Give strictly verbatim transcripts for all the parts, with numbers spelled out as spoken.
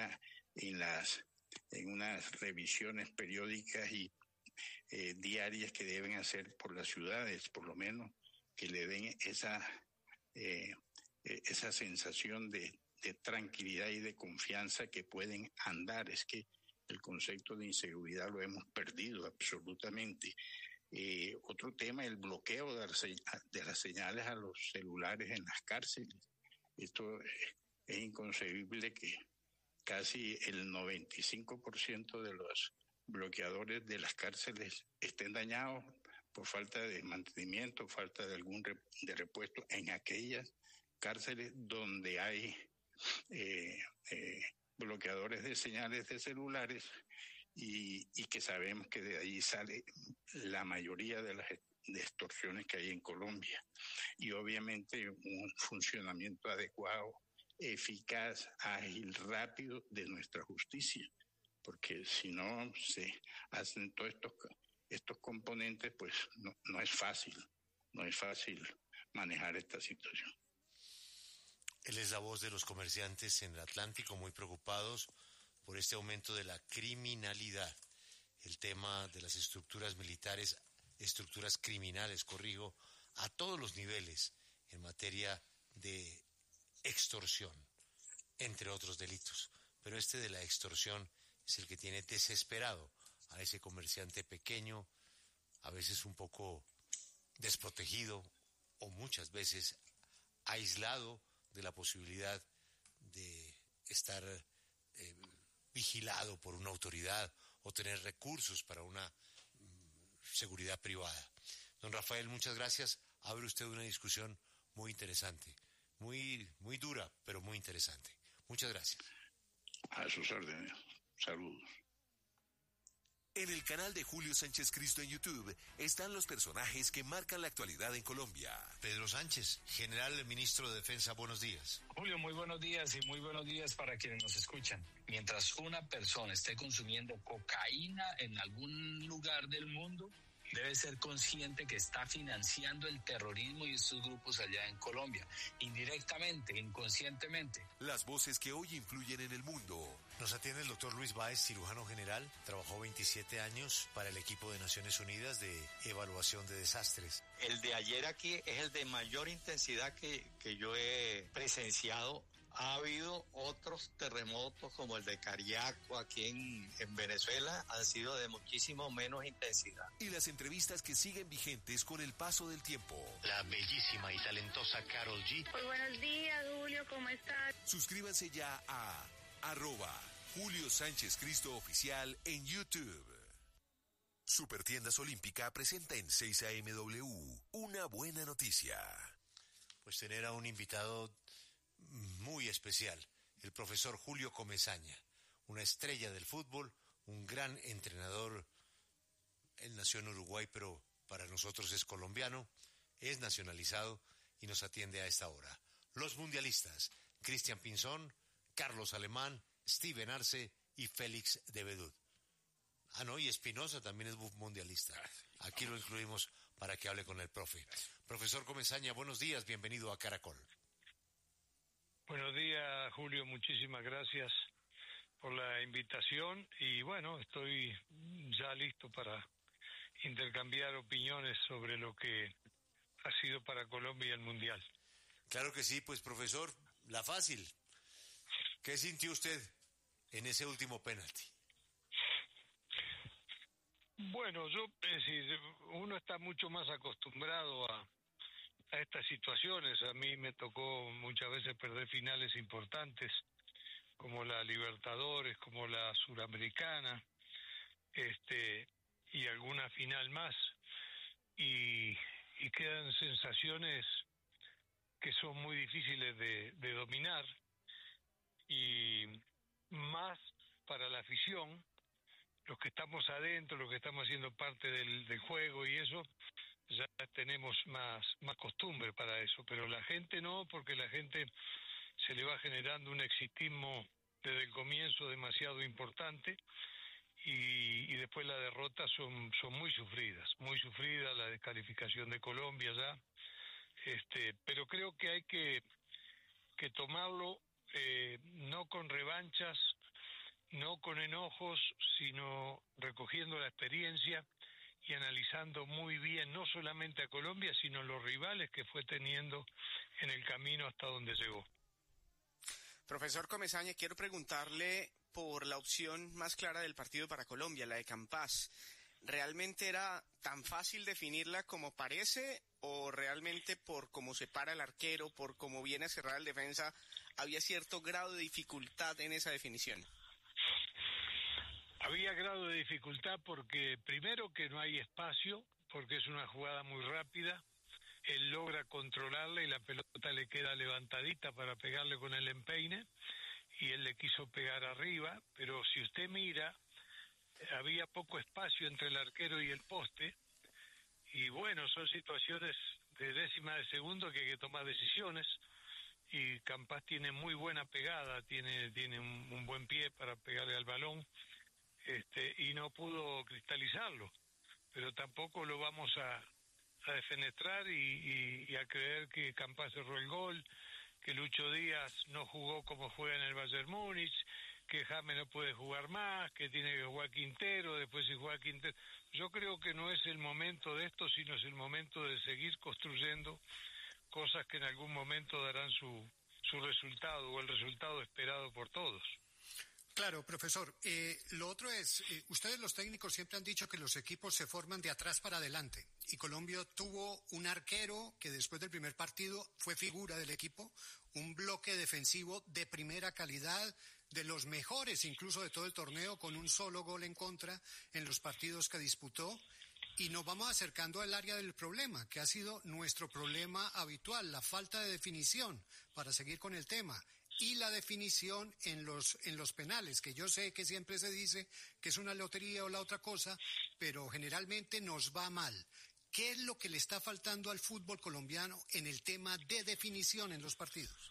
está en las en unas revisiones periódicas y eh, diarias que deben hacer por las ciudades, por lo menos que le den esa eh, esa sensación de, de tranquilidad y de confianza que pueden andar. Es que el concepto de inseguridad lo hemos perdido absolutamente. Eh, otro tema, el bloqueo de las, de las señales a los celulares en las cárceles. Esto es inconcebible que casi el noventa y cinco por ciento de los bloqueadores de las cárceles estén dañados por falta de mantenimiento, falta de algún rep- de repuesto en aquellas cárceles donde hay eh, eh, bloqueadores de señales de celulares y, y que sabemos que de ahí sale la mayoría de las de extorsiones que hay en Colombia. Y obviamente un funcionamiento adecuado, eficaz, ágil, rápido de nuestra justicia, porque si no se hacen todos estos, estos componentes, pues no, no es fácil, no es fácil manejar esta situación. Él es la voz de los comerciantes en el Atlántico, muy preocupados por este aumento de la criminalidad. El tema de las estructuras militares, estructuras criminales, corrijo, a todos los niveles en materia de extorsión, entre otros delitos. Pero este de la extorsión es el que tiene desesperado a ese comerciante pequeño, a veces un poco desprotegido o muchas veces aislado de la posibilidad de estar eh, vigilado por una autoridad o tener recursos para una mm, seguridad privada. Don Rafael, muchas gracias. Abre usted una discusión muy interesante, muy, muy dura, pero muy interesante. Muchas gracias. A sus órdenes. Saludos. En el canal de Julio Sánchez Cristo en YouTube están los personajes que marcan la actualidad en Colombia. Pedro Sánchez, general ministro de Defensa, buenos días. Julio, muy buenos días y muy buenos días para quienes nos escuchan. Mientras una persona esté consumiendo cocaína en algún lugar del mundo, debe ser consciente que está financiando el terrorismo y estos grupos allá en Colombia, indirectamente, inconscientemente. Las voces que hoy influyen en el mundo. Nos atiende el doctor Luis Báez, cirujano general. Trabajó veintisiete años para el equipo de Naciones Unidas de evaluación de desastres. El de ayer aquí es el de mayor intensidad que, que yo he presenciado. Ha habido otros terremotos como el de Cariaco aquí en, en Venezuela, han sido de muchísimo menos intensidad. Y las entrevistas que siguen vigentes con el paso del tiempo. La bellísima y talentosa Karol G. Muy buenos días, Julio, ¿cómo estás? Suscríbanse ya a arroba Julio Sánchez Cristo Oficial en YouTube. Supertiendas Olímpica presenta en seis A M W una buena noticia. Pues tener a un invitado muy especial, el profesor Julio Comesaña, una estrella del fútbol, un gran entrenador. Él nació en Uruguay, pero para nosotros es colombiano, es nacionalizado y nos atiende a esta hora. Los mundialistas, Cristian Pinzón, Carlos Alemán, Steven Arce y Félix de Bedut. Ah, no, y Espinosa también es mundialista. Aquí lo incluimos para que hable con el profe. Profesor Comesaña, buenos días, bienvenido a Caracol. Buenos días, Julio, muchísimas gracias por la invitación y bueno, estoy ya listo para intercambiar opiniones sobre lo que ha sido para Colombia el Mundial. Claro que sí, pues profesor, la fácil. ¿Qué sintió usted en ese último penalti? Bueno, yo, es decir, uno está mucho más acostumbrado a a estas situaciones. A mí me tocó muchas veces perder finales importantes, como la Libertadores, como la Suramericana, este, y alguna final más, y, y quedan sensaciones que son muy difíciles de, de dominar, y más para la afición, los que estamos adentro, los que estamos haciendo parte del, del juego y eso, ya tenemos más más costumbre para eso, pero la gente no, porque la gente se le va generando un exitismo desde el comienzo demasiado importante y, y después las derrotas son son muy sufridas, muy sufridas, la descalificación de Colombia ya, este, pero creo que hay que que tomarlo eh, no con revanchas no con enojos, sino recogiendo la experiencia y analizando muy bien no solamente a Colombia, sino los rivales que fue teniendo en el camino hasta donde llegó. Profesor Comesaña, quiero preguntarle por la opción más clara del partido para Colombia, la de Campás. ¿Realmente era tan fácil definirla como parece o realmente por cómo se para el arquero, por cómo viene a cerrar el defensa, había cierto grado de dificultad en esa definición? Había grado de dificultad porque primero que no hay espacio, porque es una jugada muy rápida, él logra controlarla y la pelota le queda levantadita para pegarle con el empeine y él le quiso pegar arriba, pero si usted mira, había poco espacio entre el arquero y el poste y bueno, son situaciones de décima de segundo que hay que tomar decisiones y Campás tiene muy buena pegada, tiene tiene un, un buen pie para pegarle al balón este y no pudo cristalizarlo, pero tampoco lo vamos a, a defenestrar y, y, y a creer que Campás cerró el gol, que Lucho Díaz no jugó como juega en el Bayern Múnich, que James no puede jugar más, que tiene que jugar Quintero, después si juega Quintero. Yo creo que no es el momento de esto, sino es el momento de seguir construyendo cosas que en algún momento darán su, su resultado o el resultado esperado por todos. Claro, profesor. Eh, lo otro es, eh, ustedes los técnicos siempre han dicho que los equipos se forman de atrás para adelante. Y Colombia tuvo un arquero que después del primer partido fue figura del equipo, un bloque defensivo de primera calidad, de los mejores incluso de todo el torneo, con un solo gol en contra en los partidos que disputó. Y nos vamos acercando al área del problema, que ha sido nuestro problema habitual, la falta de definición, para seguir con el tema. Y la definición en los en los penales, que yo sé que siempre se dice que es una lotería o la otra cosa, pero generalmente nos va mal. ¿Qué es lo que le está faltando al fútbol colombiano en el tema de definición en los partidos?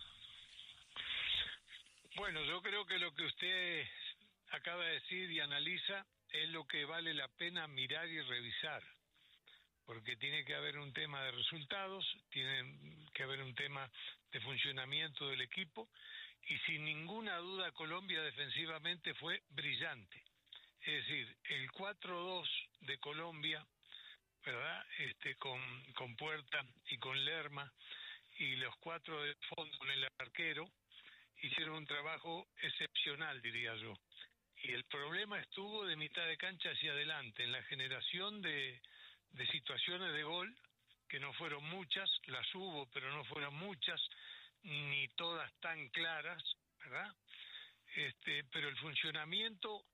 Bueno, yo creo que lo que usted acaba de decir y analiza es lo que vale la pena mirar y revisar, porque tiene que haber un tema de resultados, tiene que haber un tema de funcionamiento del equipo, y sin ninguna duda Colombia defensivamente fue brillante. Es decir, el cuatro dos de Colombia, ¿verdad? Este con, con Puerta y con Lerma, y los cuatro de fondo con el arquero, hicieron un trabajo excepcional, diría yo. Y el problema estuvo de mitad de cancha hacia adelante, en la generación de, de situaciones de gol, que no fueron muchas, las hubo, pero no fueron muchas, ni todas tan claras, ¿verdad? Este, pero el funcionamiento,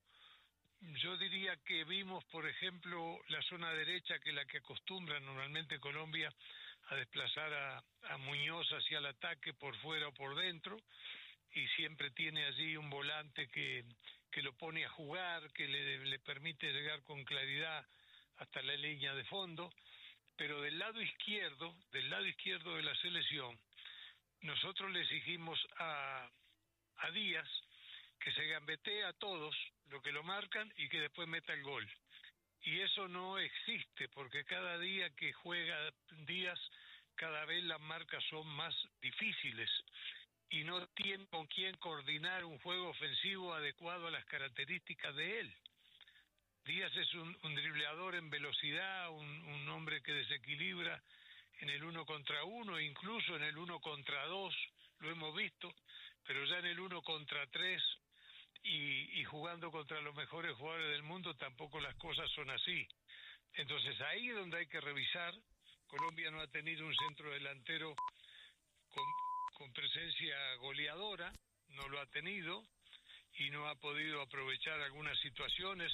yo diría que vimos, por ejemplo, la zona derecha, que es la que acostumbra normalmente Colombia a desplazar a, a Muñoz hacia el ataque por fuera o por dentro, y siempre tiene allí un volante que, que lo pone a jugar, que le, le permite llegar con claridad hasta la línea de fondo. Pero del lado izquierdo, del lado izquierdo de la selección, nosotros le exigimos a, a Díaz que se gambetee a todos, lo que lo marcan, y que después meta el gol. Y eso no existe, porque cada día que juega Díaz, cada vez las marcas son más difíciles, y no tiene con quién coordinar un juego ofensivo adecuado a las características de él. Díaz es un, un dribleador en velocidad, un, un hombre que desequilibra en el uno contra uno, incluso en el uno contra dos, lo hemos visto, pero ya en el uno contra tres y, y jugando contra los mejores jugadores del mundo tampoco las cosas son así. Entonces ahí es donde hay que revisar. Colombia no ha tenido un centro delantero con, con presencia goleadora, no lo ha tenido y no ha podido aprovechar algunas situaciones.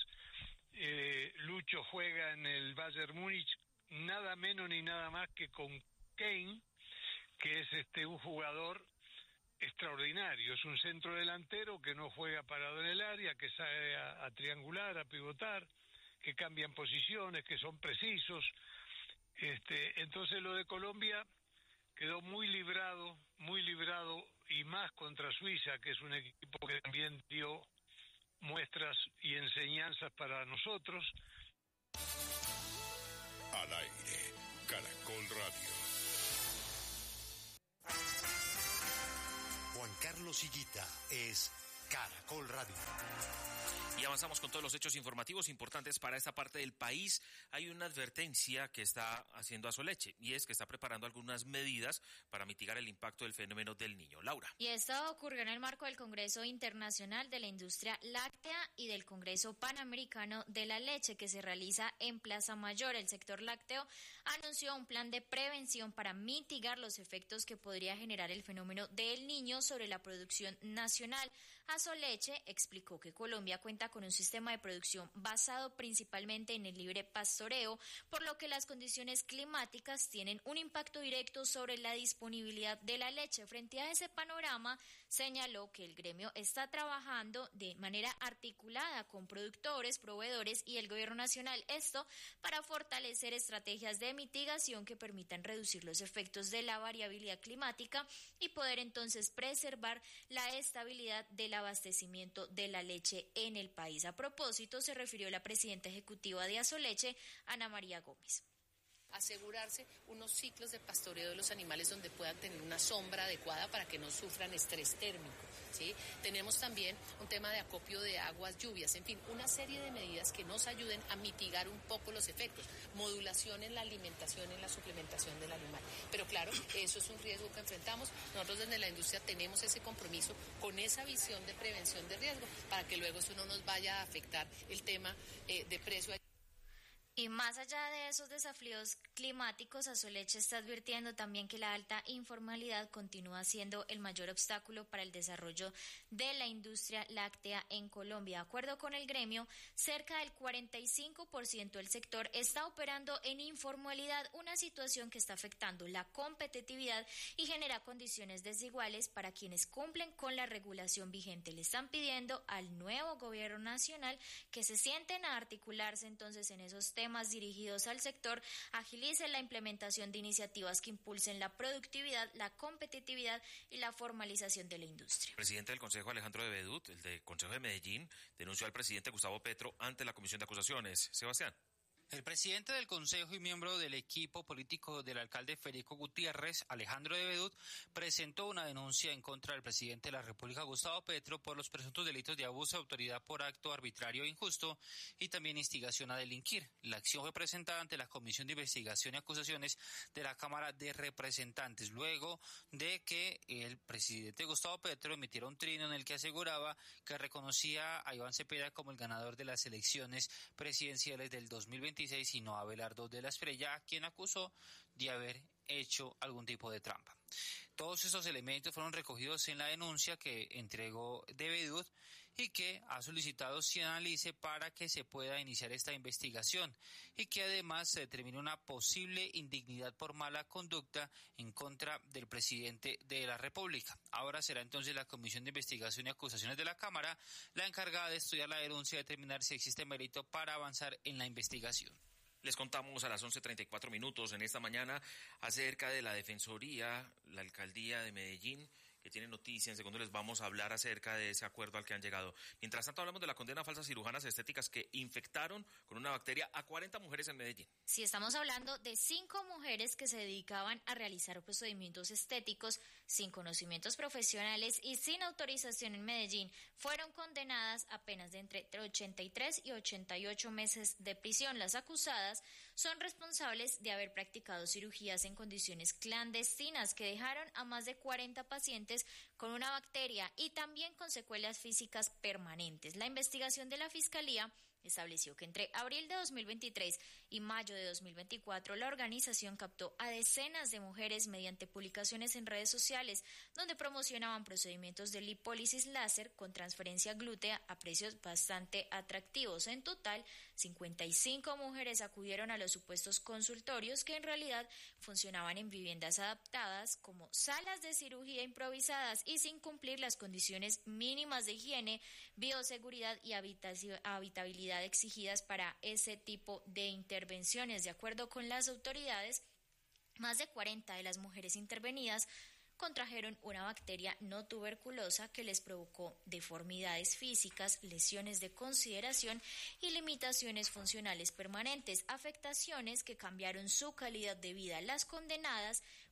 Eh, Lucho juega en el Bayern Múnich nada menos ni nada más que con Kane, que es este un jugador extraordinario, es un centro delantero que no juega parado en el área, que sabe a, a triangular, a pivotar, que cambian posiciones, que son precisos. Este, entonces lo de Colombia quedó muy librado, muy librado, y más contra Suiza, que es un equipo que también dio muestras y enseñanzas para nosotros. Al aire, Caracol Radio. Juan Carlos Higuita es Caracol Radio. Y avanzamos con todos los hechos informativos importantes para esta parte del país. Hay una advertencia que está haciendo Azoleche, y es que está preparando algunas medidas para mitigar el impacto del fenómeno del Niño. Laura. Y esto ocurrió en el marco del Congreso Internacional de la Industria Láctea y del Congreso Panamericano de la Leche, que se realiza en Plaza Mayor. El sector lácteo anunció un plan de prevención para mitigar los efectos que podría generar el fenómeno del Niño sobre la producción nacional. Azoleche explicó que Colombia cuenta con un sistema de producción basado principalmente en el libre pastoreo, por lo que las condiciones climáticas tienen un impacto directo sobre la disponibilidad de la leche. Frente a ese panorama, señaló que el gremio está trabajando de manera articulada con productores, proveedores y el gobierno nacional, esto para fortalecer estrategias de mitigación que permitan reducir los efectos de la variabilidad climática y poder entonces preservar la estabilidad del abastecimiento de la leche en el país. A propósito, se refirió la presidenta ejecutiva de Azoleche, Ana María Gómez. Asegurarse unos ciclos de pastoreo de los animales donde puedan tener una sombra adecuada para que no sufran estrés térmico, ¿sí? Tenemos también un tema de acopio de aguas, lluvias, en fin, una serie de medidas que nos ayuden a mitigar un poco los efectos. Modulación en la alimentación, en la suplementación del animal. Pero claro, eso es un riesgo que enfrentamos. Nosotros desde la industria tenemos ese compromiso con esa visión de prevención de riesgo para que luego eso no nos vaya a afectar el tema eh, de precio. Y más allá de esos desafíos climáticos, Azoleche está advirtiendo también que la alta informalidad continúa siendo el mayor obstáculo para el desarrollo de la industria láctea en Colombia. De acuerdo con el gremio, cerca del cuarenta y cinco por ciento del sector está operando en informalidad, una situación que está afectando la competitividad y genera condiciones desiguales para quienes cumplen con la regulación vigente. Le están pidiendo al nuevo gobierno nacional que se sienten a articularse entonces en esos temas temas dirigidos al sector, agilicen la implementación de iniciativas que impulsen la productividad, la competitividad y la formalización de la industria. El presidente del Consejo, Alejandro de Bedut, el del Consejo de Medellín, denunció al presidente Gustavo Petro ante la Comisión de Acusaciones. Sebastián. El presidente del Consejo y miembro del equipo político del alcalde Federico Gutiérrez, Alejandro de Bedut, presentó una denuncia en contra del presidente de la República, Gustavo Petro, por los presuntos delitos de abuso de autoridad por acto arbitrario e injusto y también instigación a delinquir. La acción fue presentada ante la Comisión de Investigación y Acusaciones de la Cámara de Representantes, luego de que el presidente Gustavo Petro emitiera un trino en el que aseguraba que reconocía a Iván Cepeda como el ganador de las elecciones presidenciales del dos mil veintiséis y no a Abelardo de la Espriella, a quien acusó de haber hecho algún tipo de trampa. Todos esos elementos fueron recogidos en la denuncia que entregó de Bedut y que ha solicitado se analice para que se pueda iniciar esta investigación y que además se determine una posible indignidad por mala conducta en contra del presidente de la República. Ahora será entonces la Comisión de Investigación y Acusaciones de la Cámara la encargada de estudiar la denuncia y determinar si existe mérito para avanzar en la investigación. Les contamos a las once treinta y cuatro minutos en esta mañana acerca de la Defensoría, la Alcaldía de Medellín, que tiene noticias. En segundo les vamos a hablar acerca de ese acuerdo al que han llegado. Mientras tanto, hablamos de la condena a falsas cirujanas estéticas que infectaron con una bacteria a cuarenta mujeres en Medellín. Sí, estamos hablando de cinco mujeres que se dedicaban a realizar procedimientos estéticos sin conocimientos profesionales y sin autorización en Medellín. Fueron condenadas a penas de entre ochenta y tres y ochenta y ocho meses de prisión. Las acusadas son responsables de haber practicado cirugías en condiciones clandestinas que dejaron a más de cuarenta pacientes con una bacteria y también con secuelas físicas permanentes. La investigación de la Fiscalía estableció que entre abril de dos mil veintitrés y mayo de dos mil veinticuatro la organización captó a decenas de mujeres mediante publicaciones en redes sociales donde promocionaban procedimientos de lipólisis láser con transferencia glútea a precios bastante atractivos. En total, cincuenta y cinco mujeres acudieron a los supuestos consultorios que en realidad funcionaban en viviendas adaptadas como salas de cirugía improvisadas y sin cumplir las condiciones mínimas de higiene, bioseguridad y habitabilidad exigidas para ese tipo de intervenciones. De acuerdo con las autoridades, más de cuarenta de las mujeres intervenidas contrajeron una bacteria no tuberculosa que les provocó deformidades físicas, lesiones de consideración y limitaciones funcionales permanentes, afectaciones que cambiaron su calidad de vida. Las condenadas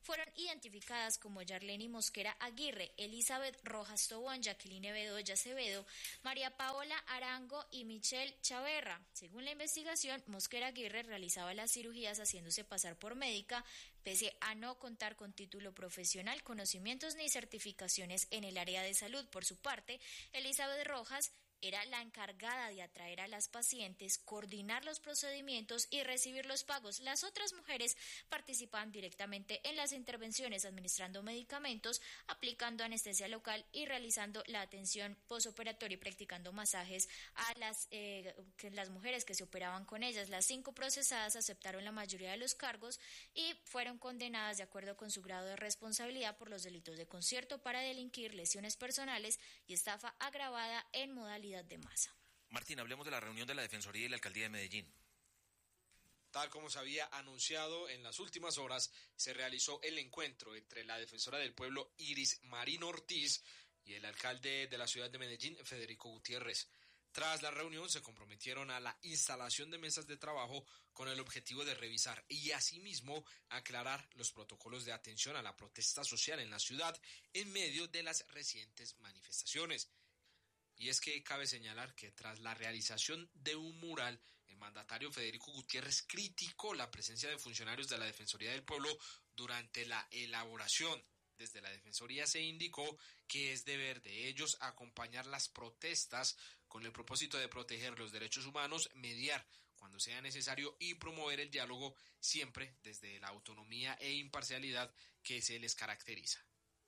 fueron identificadas como Yarleni Mosquera Aguirre, Elizabeth Rojas Tobón, Jacqueline Bedoya Acevedo, María Paola Arango y Michelle Chaverra. Según la investigación, Mosquera Aguirre realizaba las cirugías haciéndose pasar por médica, pese a no contar con título profesional, conocimientos ni certificaciones en el área de salud. Por su parte, Elizabeth Rojas era la encargada de atraer a las pacientes, coordinar los procedimientos y recibir los pagos. Las otras mujeres participaban directamente en las intervenciones, administrando medicamentos, aplicando anestesia local y realizando la atención posoperatoria y practicando masajes a las, eh, que las mujeres que se operaban con ellas. Las cinco procesadas aceptaron la mayoría de los cargos y fueron condenadas de acuerdo con su grado de responsabilidad por los delitos de concierto para delinquir, lesiones personales y estafa agravada en modalidad de masa. Martín, hablemos de la reunión de la Defensoría y la Alcaldía de Medellín. Tal como se había anunciado en las últimas horas, se realizó el encuentro entre la defensora del pueblo Iris Marino Ortiz y el alcalde de la ciudad de Medellín, Federico Gutiérrez. Tras la reunión se comprometieron a la instalación de mesas de trabajo con el objetivo de revisar y asimismo aclarar los protocolos de atención a la protesta social en la ciudad en medio de las recientes manifestaciones. Y es que cabe señalar que tras la realización de un mural, el mandatario Federico Gutiérrez criticó la presencia de funcionarios de la Defensoría del Pueblo durante la elaboración. Desde la Defensoría se indicó que es deber de ellos acompañar las protestas con el propósito de proteger los derechos humanos, mediar cuando sea necesario y promover el diálogo siempre desde la autonomía e imparcialidad que se les caracteriza.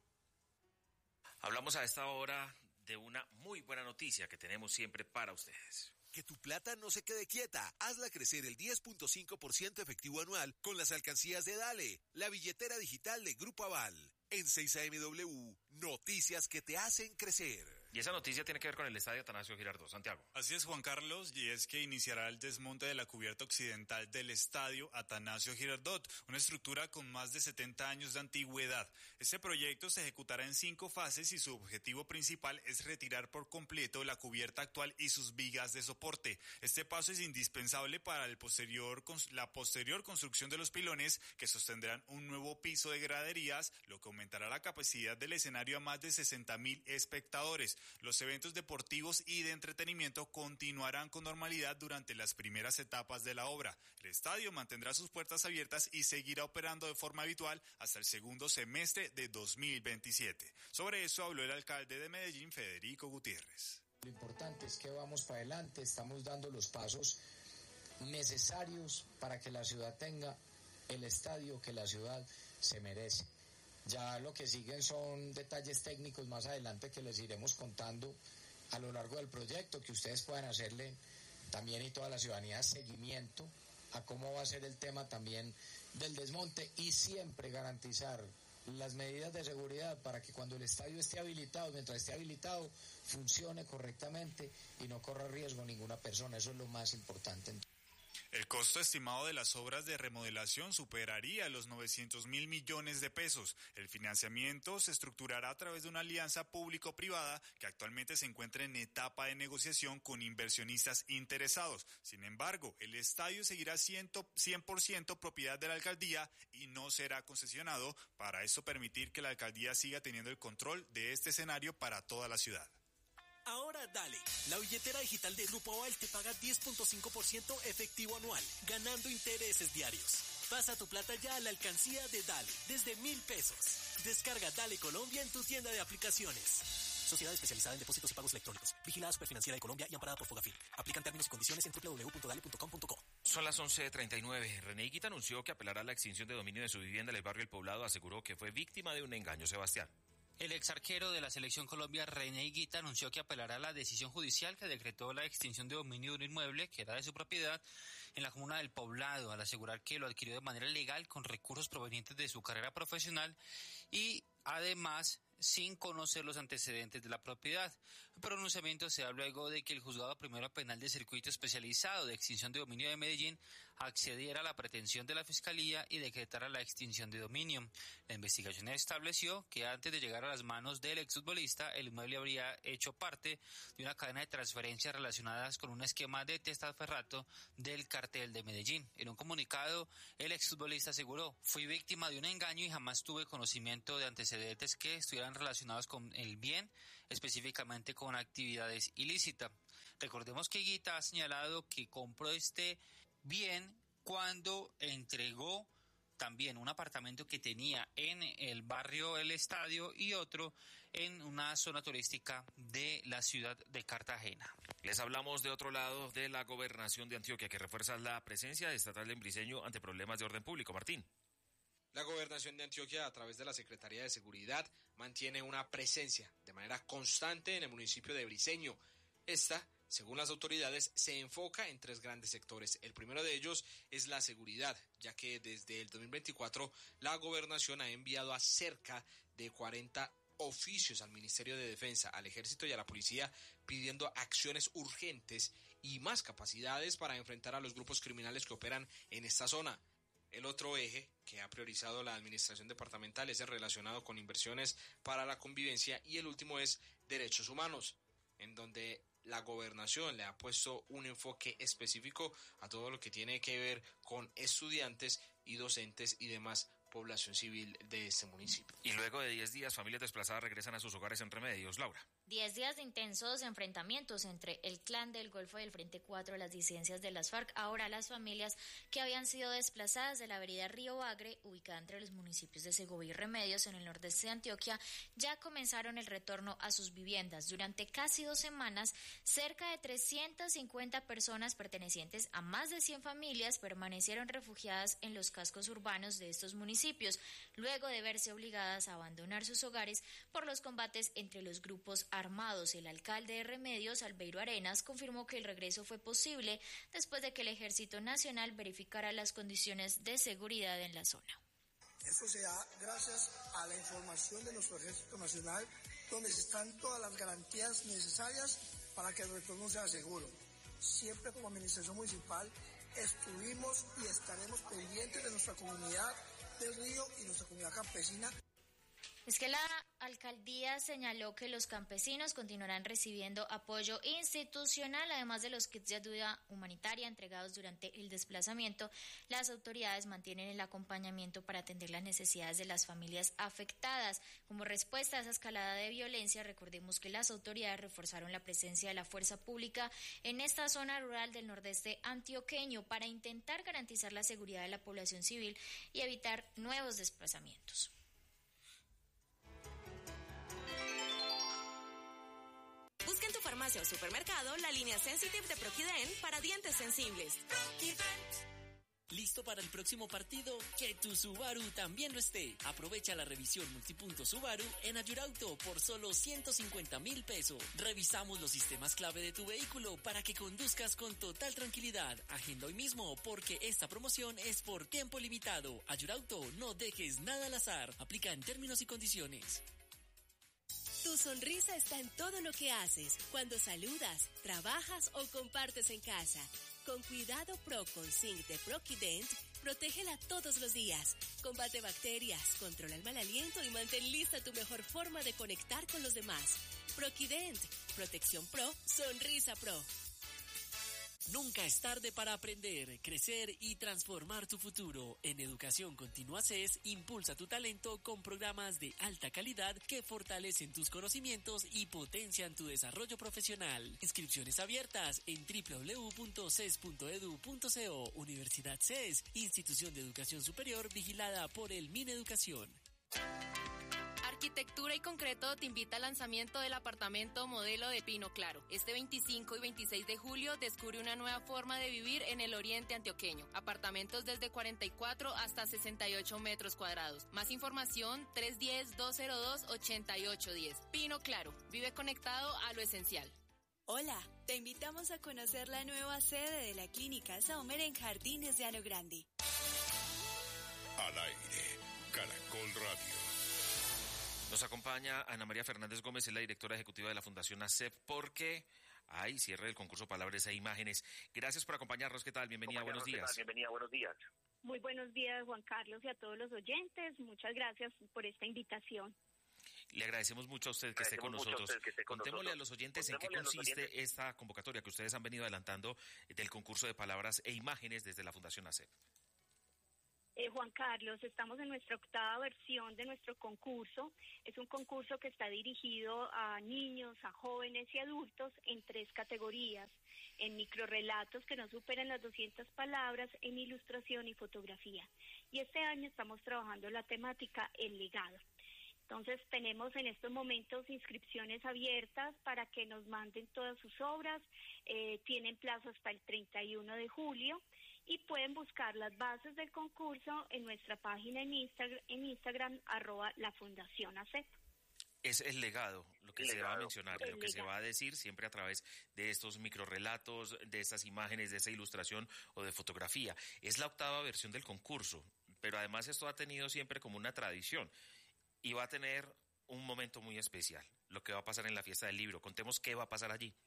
Hablamos a esta hora de una muy buena noticia que tenemos siempre para ustedes. Que tu plata no se quede quieta. Hazla crecer el diez punto cinco por ciento efectivo anual con las alcancías de Dale, la billetera digital de Grupo Aval. En seis A M W, noticias que te hacen crecer. Y esa noticia tiene que ver con el estadio Atanasio Girardot. Santiago. Así es, Juan Carlos, y es que iniciará el desmonte de la cubierta occidental del estadio Atanasio Girardot, una estructura con más de setenta años de antigüedad. Este proyecto se ejecutará en cinco fases y su objetivo principal es retirar por completo la cubierta actual y sus vigas de soporte. Este paso es indispensable para el posterior, la posterior construcción de los pilones que sostendrán un nuevo piso de graderías, lo que aumentará la capacidad del escenario a más de sesenta mil espectadores. Los eventos deportivos y de entretenimiento continuarán con normalidad durante las primeras etapas de la obra. El estadio mantendrá sus puertas abiertas y seguirá operando de forma habitual hasta el segundo semestre de dos mil veintisiete. Sobre eso habló el alcalde de Medellín, Federico Gutiérrez. Lo importante es que vamos para adelante, estamos dando los pasos necesarios para que la ciudad tenga el estadio que la ciudad se merece. Ya lo que siguen son detalles técnicos más adelante que les iremos contando a lo largo del proyecto, que ustedes puedan hacerle también y toda la ciudadanía seguimiento a cómo va a ser el tema también del desmonte y siempre garantizar las medidas de seguridad para que cuando el estadio esté habilitado, mientras esté habilitado, funcione correctamente y no corra riesgo ninguna persona. Eso es lo más importante. El costo estimado de las obras de remodelación superaría los novecientos mil millones de pesos. El financiamiento se estructurará a través de una alianza público-privada que actualmente se encuentra en etapa de negociación con inversionistas interesados. Sin embargo, el estadio seguirá cien por ciento propiedad de la alcaldía y no será concesionado. Para eso permitir que la alcaldía siga teniendo el control de este escenario para toda la ciudad. Ahora Dale, la billetera digital de Grupo Aval te paga diez punto cinco por ciento efectivo anual, ganando intereses diarios. Pasa tu plata ya a la alcancía de Dale, desde mil pesos. Descarga Dale Colombia en tu tienda de aplicaciones. Sociedad especializada en depósitos y pagos electrónicos. Vigilada Superfinanciera de Colombia y amparada por Fogafín. Aplican términos y condiciones en doble u doble u doble u punto dale punto com punto co. Son las once treinta y nueve. René Higuita anunció que apelará a la extinción de dominio de su vivienda en el barrio El Poblado. Aseguró que fue víctima de un engaño. Sebastián. El exarquero de la Selección Colombia, René Higuita, anunció que apelará a la decisión judicial que decretó la extinción de dominio de un inmueble que era de su propiedad en la comuna del Poblado, al asegurar que lo adquirió de manera legal con recursos provenientes de su carrera profesional y además sin conocer los antecedentes de la propiedad. El pronunciamiento se da luego de que el Juzgado Primero Penal de Circuito Especializado de Extinción de Dominio de Medellín accediera a la pretensión de la Fiscalía y decretara la extinción de dominio. La investigación estableció que antes de llegar a las manos del exfutbolista, el inmueble habría hecho parte de una cadena de transferencias relacionadas con un esquema de testaferrato del cartel de Medellín. En un comunicado, el exfutbolista aseguró: fui víctima de un engaño y jamás tuve conocimiento de antecedentes que estuvieran relacionados con el bien, específicamente con actividades ilícitas. Recordemos que Higuita ha señalado que compró este bien cuando entregó también un apartamento que tenía en el barrio El Estadio y otro en una zona turística de la ciudad de Cartagena. Les hablamos de otro lado de la gobernación de Antioquia, que refuerza la presencia estatal en Briceño ante problemas de orden público. Martín. La gobernación de Antioquia, a través de la Secretaría de Seguridad, mantiene una presencia de manera constante en el municipio de Briceño. Esta, según las autoridades, se enfoca en tres grandes sectores. El primero de ellos es la seguridad, ya que desde el dos mil veinticuatro la gobernación ha enviado a cerca de cuarenta oficios al Ministerio de Defensa, al Ejército y a la Policía, pidiendo acciones urgentes y más capacidades para enfrentar a los grupos criminales que operan en esta zona. El otro eje que ha priorizado la administración departamental es el relacionado con inversiones para la convivencia, y el último es derechos humanos, en donde la gobernación le ha puesto un enfoque específico a todo lo que tiene que ver con estudiantes y docentes y demás población civil de este municipio. Y luego de diez días, familias desplazadas regresan a sus hogares en Remedios. Laura. Diez días de intensos enfrentamientos entre el Clan del Golfo y el Frente cuatro, las disidencias de las FARC. Ahora las familias que habían sido desplazadas de la vereda Río Bagre, ubicada entre los municipios de Segovia y Remedios, en el nordeste de Antioquia, ya comenzaron el retorno a sus viviendas. Durante casi dos semanas, cerca de trescientas cincuenta personas pertenecientes a más de cien familias permanecieron refugiadas en los cascos urbanos de estos municipios, luego de verse obligadas a abandonar sus hogares por los combates entre los grupos armados. El alcalde de Remedios, Albeiro Arenas, confirmó que el regreso fue posible después de que el Ejército Nacional verificara las condiciones de seguridad en la zona. Eso se da gracias a la información de nuestro Ejército Nacional, donde están todas las garantías necesarias para que el retorno sea seguro. Siempre como administración municipal estuvimos y estaremos pendientes de nuestra comunidad del río y nuestra comunidad campesina. Es que la alcaldía señaló que los campesinos continuarán recibiendo apoyo institucional, además de los kits de ayuda humanitaria entregados durante el desplazamiento. Las autoridades mantienen el acompañamiento para atender las necesidades de las familias afectadas. Como respuesta a esa escalada de violencia, recordemos que las autoridades reforzaron la presencia de la fuerza pública en esta zona rural del nordeste antioqueño para intentar garantizar la seguridad de la población civil y evitar nuevos desplazamientos. Busca en tu farmacia o supermercado la línea Sensitive de Proquident para dientes sensibles. ¿Listo para el próximo partido? Que tu Subaru también lo esté. Aprovecha la revisión multipunto Subaru en Ayurauto por solo ciento cincuenta mil pesos. Revisamos los sistemas clave de tu vehículo para que conduzcas con total tranquilidad. Agenda hoy mismo porque esta promoción es por tiempo limitado. Ayurauto, no dejes nada al azar. Aplica en términos y condiciones. Tu sonrisa está en todo lo que haces, cuando saludas, trabajas o compartes en casa. Con Cuidado Pro con Zinc de Proquident, protégela todos los días. Combate bacterias, controla el mal aliento y mantén lista tu mejor forma de conectar con los demás. Proquident, protección pro, sonrisa pro. Nunca es tarde para aprender, crecer y transformar tu futuro. En Educación Continua C E S, impulsa tu talento con programas de alta calidad que fortalecen tus conocimientos y potencian tu desarrollo profesional. Inscripciones abiertas en doble u doble u doble u punto c e s punto e d u punto co. Universidad C E S, institución de educación superior vigilada por el Mineducación. Arquitectura y Concreto te invita al lanzamiento del apartamento modelo de Pino Claro. Este veinticinco y veintiséis de julio descubre una nueva forma de vivir en el oriente antioqueño. Apartamentos desde cuarenta y cuatro hasta sesenta y ocho metros cuadrados. Más información tres uno cero, dos cero dos, ocho ocho uno cero. Pino Claro, vive conectado a lo esencial. Hola, te invitamos a conocer la nueva sede de la Clínica Saumer en Jardines de Ano Grande. Al aire, Caracol Radio. Nos acompaña Ana María Fernández Gómez, es la directora ejecutiva de la Fundación ASEP, porque hay cierre del concurso Palabras e Imágenes. Gracias por acompañarnos. ¿Qué tal? Bienvenida, buenos días. Bienvenida, buenos días. Muy buenos días, Juan Carlos, y a todos los oyentes. Muchas gracias por esta invitación. Le agradecemos mucho a usted que esté con nosotros. Contémosle a los oyentes en qué consiste esta convocatoria que ustedes han venido adelantando del concurso de Palabras e Imágenes desde la Fundación ASEP. Eh, Juan Carlos, estamos en nuestra octava versión de nuestro concurso. Es un concurso que está dirigido a niños, a jóvenes y adultos en tres categorías: en microrrelatos que no superan las doscientas palabras, en ilustración y fotografía. Y este año estamos trabajando la temática El legado. Entonces tenemos en estos momentos inscripciones abiertas para que nos manden todas sus obras. Eh, tienen plazo hasta el treinta y uno de julio. Y pueden buscar las bases del concurso en nuestra página en Instagram, en Instagram arroba la Fundación ASEP. Es el legado, lo que el se legado. va a mencionar, El lo que legado. se va a decir siempre a través de estos microrrelatos, de estas imágenes, de esa ilustración o de fotografía. Es la octava versión del concurso, pero además esto ha tenido siempre como una tradición y va a tener un momento muy especial, lo que va a pasar en la fiesta del libro. Contemos qué va a pasar allí.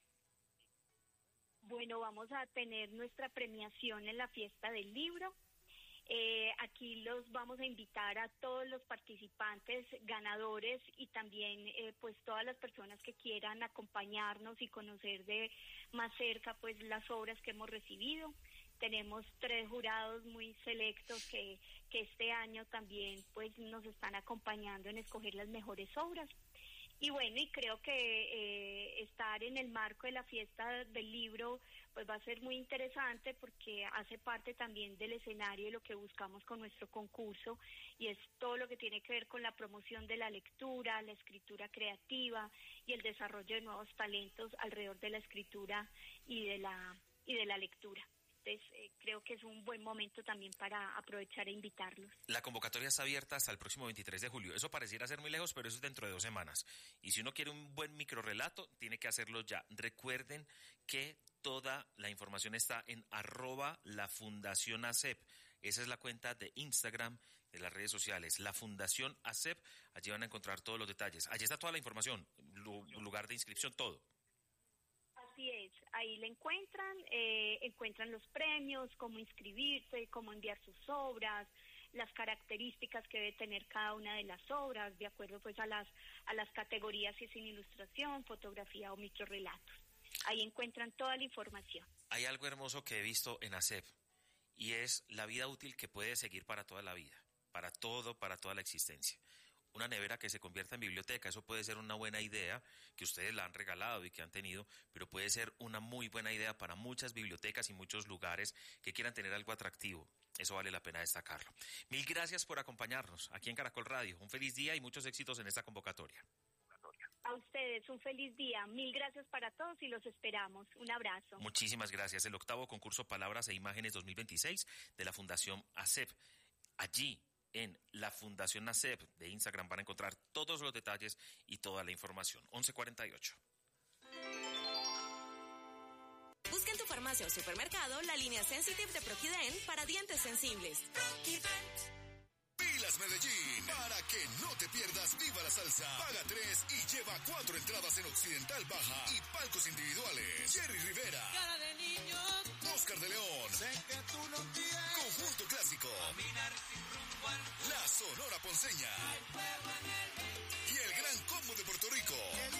Bueno, vamos a tener nuestra premiación en la fiesta del libro. Eh, aquí los vamos a invitar a todos los participantes ganadores y también eh, pues todas las personas que quieran acompañarnos y conocer de más cerca pues las obras que hemos recibido. Tenemos tres jurados muy selectos que, que este año también pues nos están acompañando en escoger las mejores obras. Y bueno, y creo que eh, estar en el marco de la fiesta del libro pues va a ser muy interesante porque hace parte también del escenario de lo que buscamos con nuestro concurso, y es todo lo que tiene que ver con la promoción de la lectura, la escritura creativa y el desarrollo de nuevos talentos alrededor de la escritura y de la y de la lectura. Entonces, eh, creo que es un buen momento también para aprovechar e invitarlos. La convocatoria está abierta hasta el próximo veintitrés de julio. Eso pareciera ser muy lejos, pero eso es dentro de dos semanas. Y si uno quiere un buen microrrelato, tiene que hacerlo ya. Recuerden que toda la información está en arroba la Fundación ASEP. Esa es la cuenta de Instagram de las redes sociales, la Fundación ASEP. Allí van a encontrar todos los detalles. Allí está toda la información, lugar de inscripción, todo. Así es, ahí le encuentran, eh, encuentran los premios, cómo inscribirse, cómo enviar sus obras, las características que debe tener cada una de las obras, de acuerdo pues a las a las categorías, si es en ilustración, fotografía o microrrelatos. Ahí encuentran toda la información. Hay algo hermoso que he visto en ASEP, y es la vida útil que puede seguir para toda la vida, para todo, para toda la existencia. Una nevera que se convierta en biblioteca, eso puede ser una buena idea que ustedes la han regalado y que han tenido, pero puede ser una muy buena idea para muchas bibliotecas y muchos lugares que quieran tener algo atractivo. Eso vale la pena destacarlo. Mil gracias por acompañarnos aquí en Caracol Radio. Un feliz día y muchos éxitos en esta convocatoria. A ustedes un feliz día. Mil gracias para todos y los esperamos. Un abrazo. Muchísimas gracias. El octavo concurso Palabras e Imágenes dos mil veintiséis de la Fundación ASEP. Allí, en la Fundación ASEP de Instagram, van a encontrar todos los detalles y toda la información. once cuarenta y ocho. Busca en tu farmacia o supermercado la línea Sensitive de Proquident para dientes sensibles. Pilas Medellín, para que no te pierdas Viva la Salsa. Paga tres y lleva cuatro entradas en Occidental Baja y palcos individuales. Jerry Rivera, Cara de niño, Oscar de León, sé que tú no quieres Conjunto Clásico, caminar sin rumbo al La Sonora Ponceña y el Gran Combo de Puerto Rico.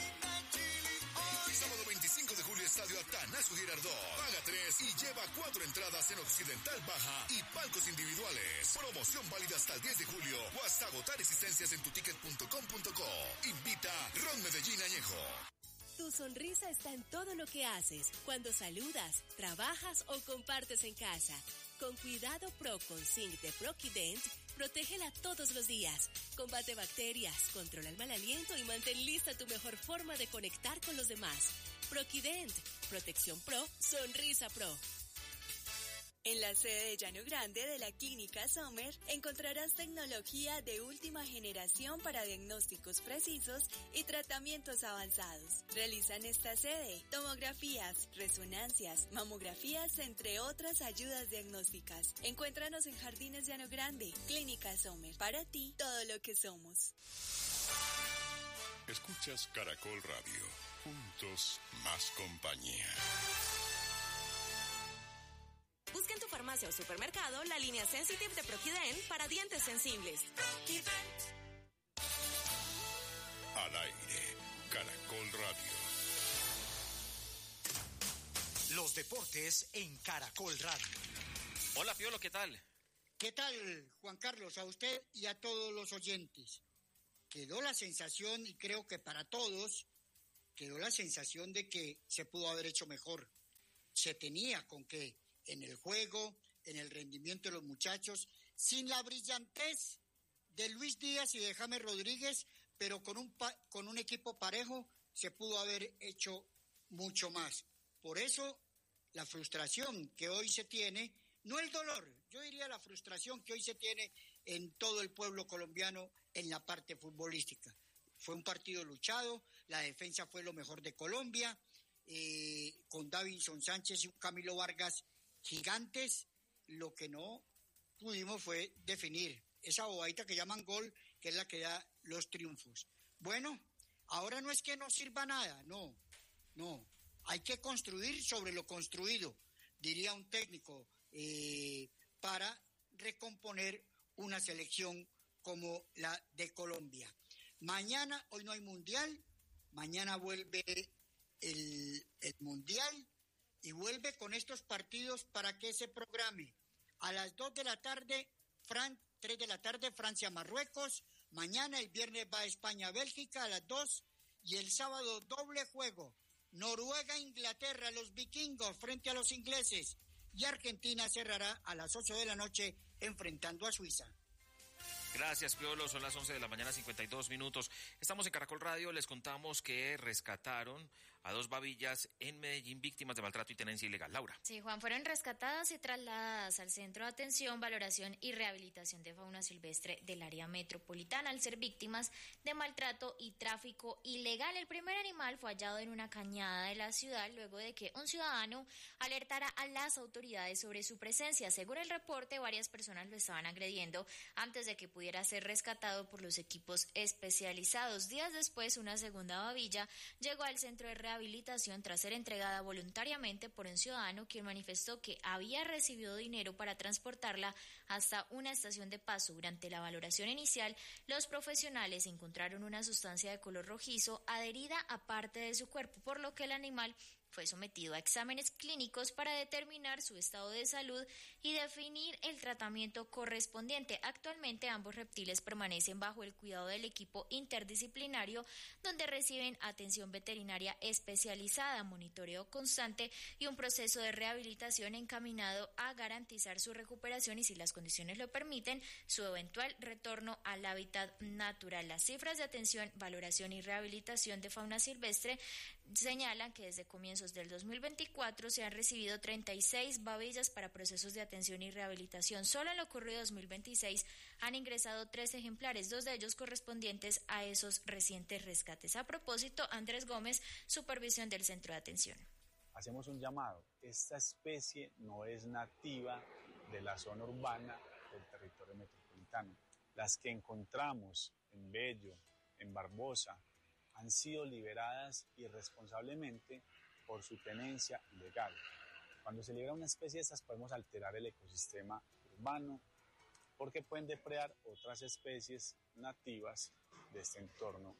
Sábado veinticinco de julio, Estadio Atanasio Girardot. Paga tres y lleva cuatro entradas en Occidental Baja y palcos individuales. Promoción válida hasta el diez de julio o hasta agotar existencias en tuticket punto com punto co. Invita Ron Medellín Añejo. Tu sonrisa está en todo lo que haces, cuando saludas, trabajas o compartes en casa. Con Cuidado Pro con Zinc de Proquident, protégela todos los días. Combate bacterias, controla el mal aliento y mantén lista tu mejor forma de conectar con los demás. Proquident, Protección Pro, Sonrisa Pro. En la sede de Llano Grande de la Clínica Sommer encontrarás tecnología de última generación para diagnósticos precisos y tratamientos avanzados. Realizan esta sede tomografías, resonancias, mamografías, entre otras ayudas diagnósticas. Encuéntranos en Jardines Llano Grande, Clínica Sommer. Para ti, todo lo que somos. Escuchas Caracol Radio. Juntos, más compañía. Busca en tu farmacia o supermercado la línea Sensitive de Proquident para dientes sensibles. Proquident. Al aire, Caracol Radio. Los deportes en Caracol Radio. Hola, Piolo, ¿qué tal? ¿Qué tal, Juan Carlos? A usted y a todos los oyentes. Quedó la sensación, y creo que para todos, quedó la sensación de que se pudo haber hecho mejor. Se tenía con qué, en el juego, en el rendimiento de los muchachos, sin la brillantez de Luis Díaz y de James Rodríguez, pero con un, pa- con un equipo parejo se pudo haber hecho mucho más. Por eso, la frustración que hoy se tiene, no el dolor, yo diría la frustración que hoy se tiene en todo el pueblo colombiano en la parte futbolística. Fue un partido luchado, la defensa fue lo mejor de Colombia, eh, con Davinson Sánchez y un Camilo Vargas gigantes. Lo que no pudimos fue definir esa bobadita que llaman gol, que es la que da los triunfos. Bueno, ahora no es que no sirva nada, no, no. Hay que construir sobre lo construido, diría un técnico, eh, para recomponer una selección como la de Colombia. Mañana, hoy no hay mundial, mañana vuelve el, el mundial y vuelve con estos partidos para que se programe. A las dos de la tarde, Fran, tres de la tarde, Francia-Marruecos. Mañana, el viernes, va España-Bélgica a las dos. Y el sábado, doble juego. Noruega-Inglaterra, los vikingos frente a los ingleses. Y Argentina cerrará a las ocho de la noche enfrentando a Suiza. Gracias, Piolo. Son las once de la mañana, cincuenta y dos minutos. Estamos en Caracol Radio. Les contamos que rescataron a dos babillas en Medellín víctimas de maltrato y tenencia ilegal. Laura. Sí, Juan, fueron rescatadas y trasladadas al Centro de Atención, Valoración y Rehabilitación de Fauna Silvestre del área metropolitana al ser víctimas de maltrato y tráfico ilegal. El primer animal fue hallado en una cañada de la ciudad luego de que un ciudadano alertara a las autoridades sobre su presencia. Según el reporte, varias personas lo estaban agrediendo antes de que pudiera ser rescatado por los equipos especializados. Días después, una segunda babilla llegó al centro de rehabilitación tras ser entregada voluntariamente por un ciudadano quien manifestó que había recibido dinero para transportarla hasta una estación de paso. Durante la valoración inicial, los profesionales encontraron una sustancia de color rojizo adherida a parte de su cuerpo, por lo que el animal fue sometido a exámenes clínicos para determinar su estado de salud y definir el tratamiento correspondiente. Actualmente ambos reptiles permanecen bajo el cuidado del equipo interdisciplinario, donde reciben atención veterinaria especializada, monitoreo constante y un proceso de rehabilitación encaminado a garantizar su recuperación y, si las condiciones lo permiten, su eventual retorno al hábitat natural. Las cifras de atención, valoración y rehabilitación de fauna silvestre señalan que desde comienzos del dos mil veinticuatro se han recibido treinta y seis babillas para procesos de atención y rehabilitación. Solo en lo ocurrido dos mil veintiséis han ingresado tres ejemplares, dos de ellos correspondientes a esos recientes rescates. A propósito, Andrés Gómez, supervisión del centro de atención. Hacemos un llamado. Esta especie no es nativa de la zona urbana del territorio metropolitano. Las que encontramos en Bello, en Barbosa, han sido liberadas irresponsablemente por su tenencia ilegal. Cuando se libera una especie de estas, podemos alterar el ecosistema urbano porque pueden depredar otras especies nativas de este entorno.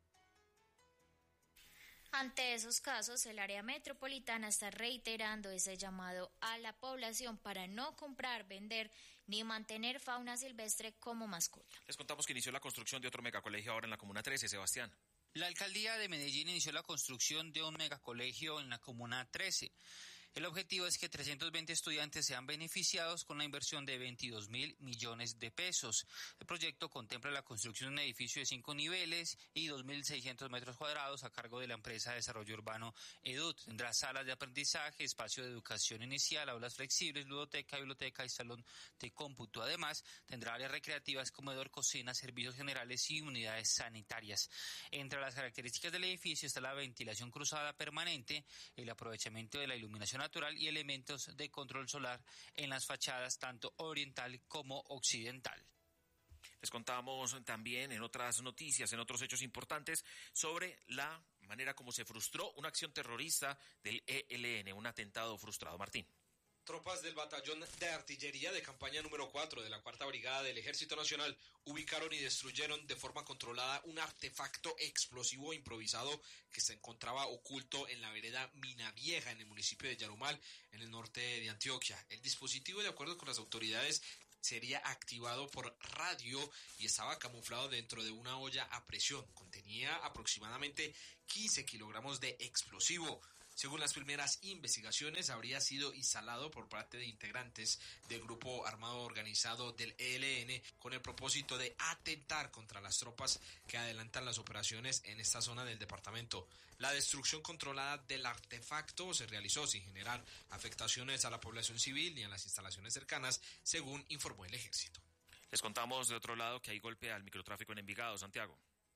Ante esos casos, el área metropolitana está reiterando ese llamado a la población para no comprar, vender ni mantener fauna silvestre como mascota. Les contamos que inició la construcción de otro megacolegio ahora en la Comuna trece, Sebastián. La alcaldía de Medellín inició la construcción de un megacolegio en la Comuna trece. El objetivo es que trescientos veinte estudiantes sean beneficiados con la inversión de veintidós mil millones de pesos. El proyecto contempla la construcción de un edificio de cinco niveles y dos mil seiscientos metros cuadrados a cargo de la empresa de desarrollo urbano EDUT. Tendrá salas de aprendizaje, espacio de educación inicial, aulas flexibles, ludoteca, biblioteca y salón de cómputo. Además, tendrá áreas recreativas, comedor, cocina, servicios generales y unidades sanitarias. Entre las características del edificio está la ventilación cruzada permanente, el aprovechamiento de la iluminación natural y elementos de control solar en las fachadas tanto oriental como occidental. Les contamos también en otras noticias, en otros hechos importantes, sobre la manera como se frustró una acción terrorista del E L N, un atentado frustrado. Martín. Tropas del Batallón de Artillería de Campaña número cuatro de la Cuarta Brigada del Ejército Nacional ubicaron y destruyeron de forma controlada un artefacto explosivo improvisado que se encontraba oculto en la vereda Mina Vieja, en el municipio de Yarumal, en el norte de Antioquia. El dispositivo, de acuerdo con las autoridades, sería activado por radio y estaba camuflado dentro de una olla a presión. Contenía aproximadamente quince kilogramos de explosivo. Según las primeras investigaciones, habría sido instalado por parte de integrantes del grupo armado organizado del E L N con el propósito de atentar contra las tropas que adelantan las operaciones en esta zona del departamento. La destrucción controlada del artefacto se realizó sin generar afectaciones a la población civil ni a las instalaciones cercanas, según informó el ejército. Les contamos de otro lado que hay golpe al microtráfico en Envigado, Santiago.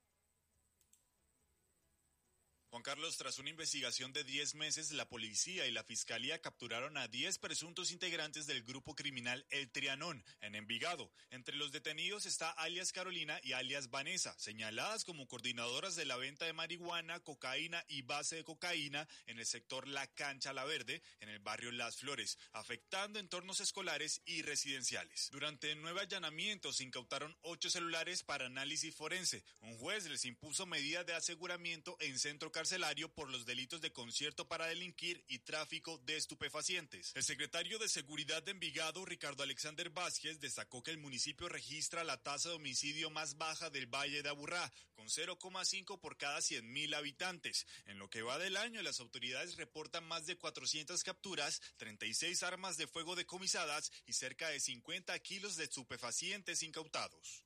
Juan Carlos, tras una investigación de diez meses, la policía y la fiscalía capturaron a diez presuntos integrantes del grupo criminal El Trianón, en Envigado. Entre los detenidos está alias Carolina y alias Vanessa, señaladas como coordinadoras de la venta de marihuana, cocaína y base de cocaína en el sector La Cancha La Verde, en el barrio Las Flores, afectando entornos escolares y residenciales. Durante nueve allanamientos se incautaron ocho celulares para análisis forense. Un juez les impuso medida de aseguramiento en centro carcelario por los delitos de concierto para delinquir y tráfico de estupefacientes. El secretario de Seguridad de Envigado, Ricardo Alexander Vázquez, destacó que el municipio registra la tasa de homicidio más baja del Valle de Aburrá, con cero coma cinco por cada cien mil habitantes. En lo que va del año, las autoridades reportan más de cuatrocientas capturas, treinta y seis armas de fuego decomisadas y cerca de cincuenta kilos de estupefacientes incautados.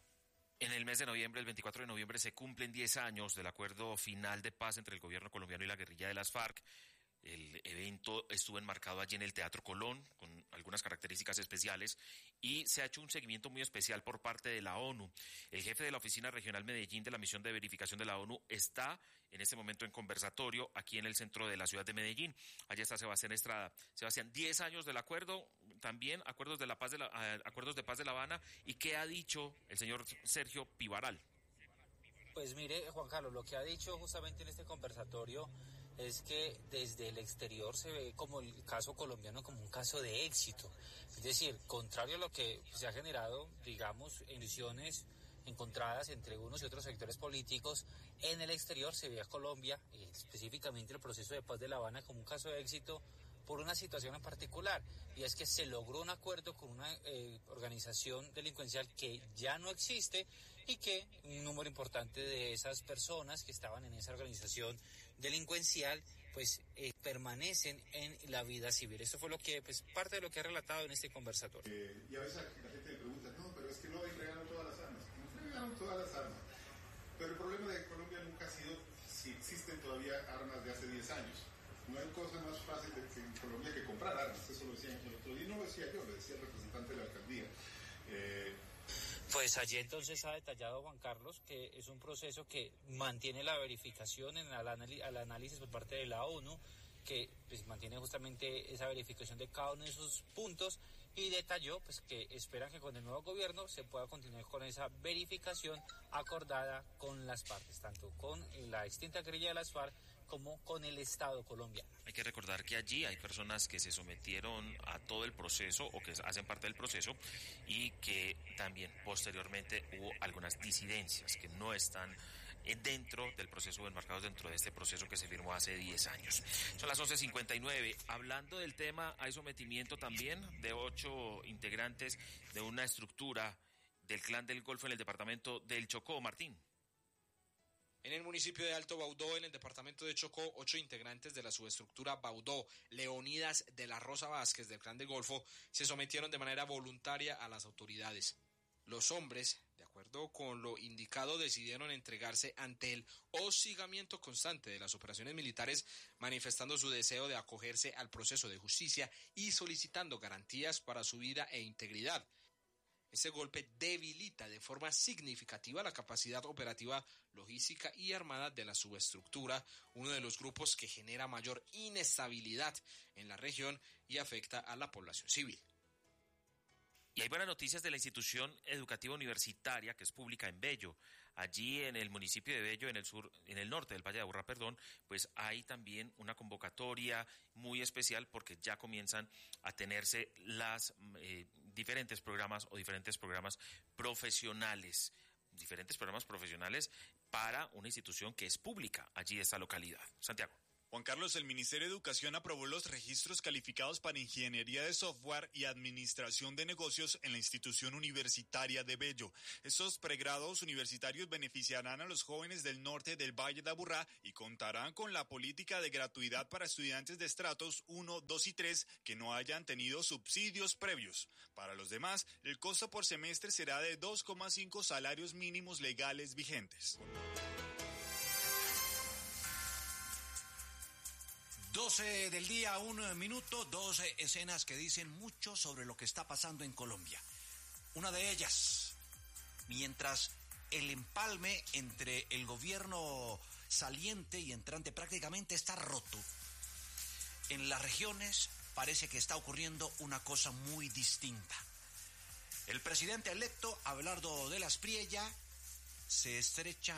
En el mes de noviembre, el veinticuatro de noviembre, se cumplen diez años del acuerdo final de paz entre el gobierno colombiano y la guerrilla de las FARC. El evento estuvo enmarcado allí en el Teatro Colón, con algunas características especiales, y se ha hecho un seguimiento muy especial por parte de la ONU. El jefe de la Oficina Regional Medellín de la Misión de Verificación de la ONU está en este momento en conversatorio aquí en el centro de la ciudad de Medellín. Allá está Sebastián Estrada. Sebastián, diez años del acuerdo, también acuerdos de la paz de la, uh, acuerdos de paz de La Habana. ¿Y qué ha dicho el señor Sergio Pivaral? Pues mire, Juan Carlos, lo que ha dicho justamente en este conversatorio es que desde el exterior se ve como el caso colombiano como un caso de éxito. Es decir, contrario a lo que se ha generado, digamos, ilusiones encontradas entre unos y otros sectores políticos, en el exterior se ve a Colombia, y específicamente el proceso de paz de La Habana, como un caso de éxito por una situación en particular, y es que se logró un acuerdo con una eh, organización delincuencial que ya no existe y que un número importante de esas personas que estaban en esa organización delincuencial pues eh, permanecen en la vida civil. Esto fue lo que pues parte de lo que ha relatado en este conversatorio. Eh, y a veces la gente me pregunta, no, pero es que no entregaron todas las armas. No entregaron todas las armas. Pero el problema de Colombia nunca ha sido si existen todavía armas de hace diez años. No hay cosa más fácil de, en Colombia que comprar armas. Eso lo decía el otro día, y no lo decía yo, lo decía el representante de la alcaldía. Eh, Pues allí entonces ha detallado Juan Carlos que es un proceso que mantiene la verificación en el, anál- al análisis por parte de la ONU, que pues, mantiene justamente esa verificación de cada uno de esos puntos, y detalló pues que esperan que con el nuevo gobierno se pueda continuar con esa verificación acordada con las partes, tanto con la extinta guerrilla de las FARC como con el Estado colombiano. Hay que recordar que allí hay personas que se sometieron a todo el proceso o que hacen parte del proceso y que también posteriormente hubo algunas disidencias que no están dentro del proceso o enmarcados dentro de este proceso que se firmó hace diez años. Son las once cincuenta y nueve. Hablando del tema, hay sometimiento también de ocho integrantes de una estructura del Clan del Golfo en el departamento del Chocó. Martín. En el municipio de Alto Baudó, en el departamento de Chocó, ocho integrantes de la subestructura Baudó, Leonidas de la Rosa Vázquez del Clan del Golfo, se sometieron de manera voluntaria a las autoridades. Los hombres, de acuerdo con lo indicado, decidieron entregarse ante el hostigamiento constante de las operaciones militares, manifestando su deseo de acogerse al proceso de justicia y solicitando garantías para su vida e integridad. Este golpe debilita de forma significativa la capacidad operativa, logística y armada de la subestructura, uno de los grupos que genera mayor inestabilidad en la región y afecta a la población civil. Y hay buenas noticias de la institución educativa universitaria, que es pública, en Bello. Allí en el municipio de Bello, en el sur, en el norte del Valle de Aburrá, perdón, pues hay también una convocatoria muy especial porque ya comienzan a tenerse las eh, diferentes programas o diferentes programas profesionales, diferentes programas profesionales para una institución que es pública allí de esta localidad. Santiago. Juan Carlos, el Ministerio de Educación aprobó los registros calificados para Ingeniería de Software y Administración de Negocios en la institución universitaria de Bello. Estos pregrados universitarios beneficiarán a los jóvenes del norte del Valle de Aburrá y contarán con la política de gratuidad para estudiantes de estratos uno, dos y tres que no hayan tenido subsidios previos. Para los demás, el costo por semestre será de dos coma cinco salarios mínimos legales vigentes. doce del día, un minuto, dos escenas que dicen mucho sobre lo que está pasando en Colombia. Una de ellas, mientras el empalme entre el gobierno saliente y entrante prácticamente está roto, en las regiones parece que está ocurriendo una cosa muy distinta. El presidente electo, Abelardo de la Espriella, se estrecha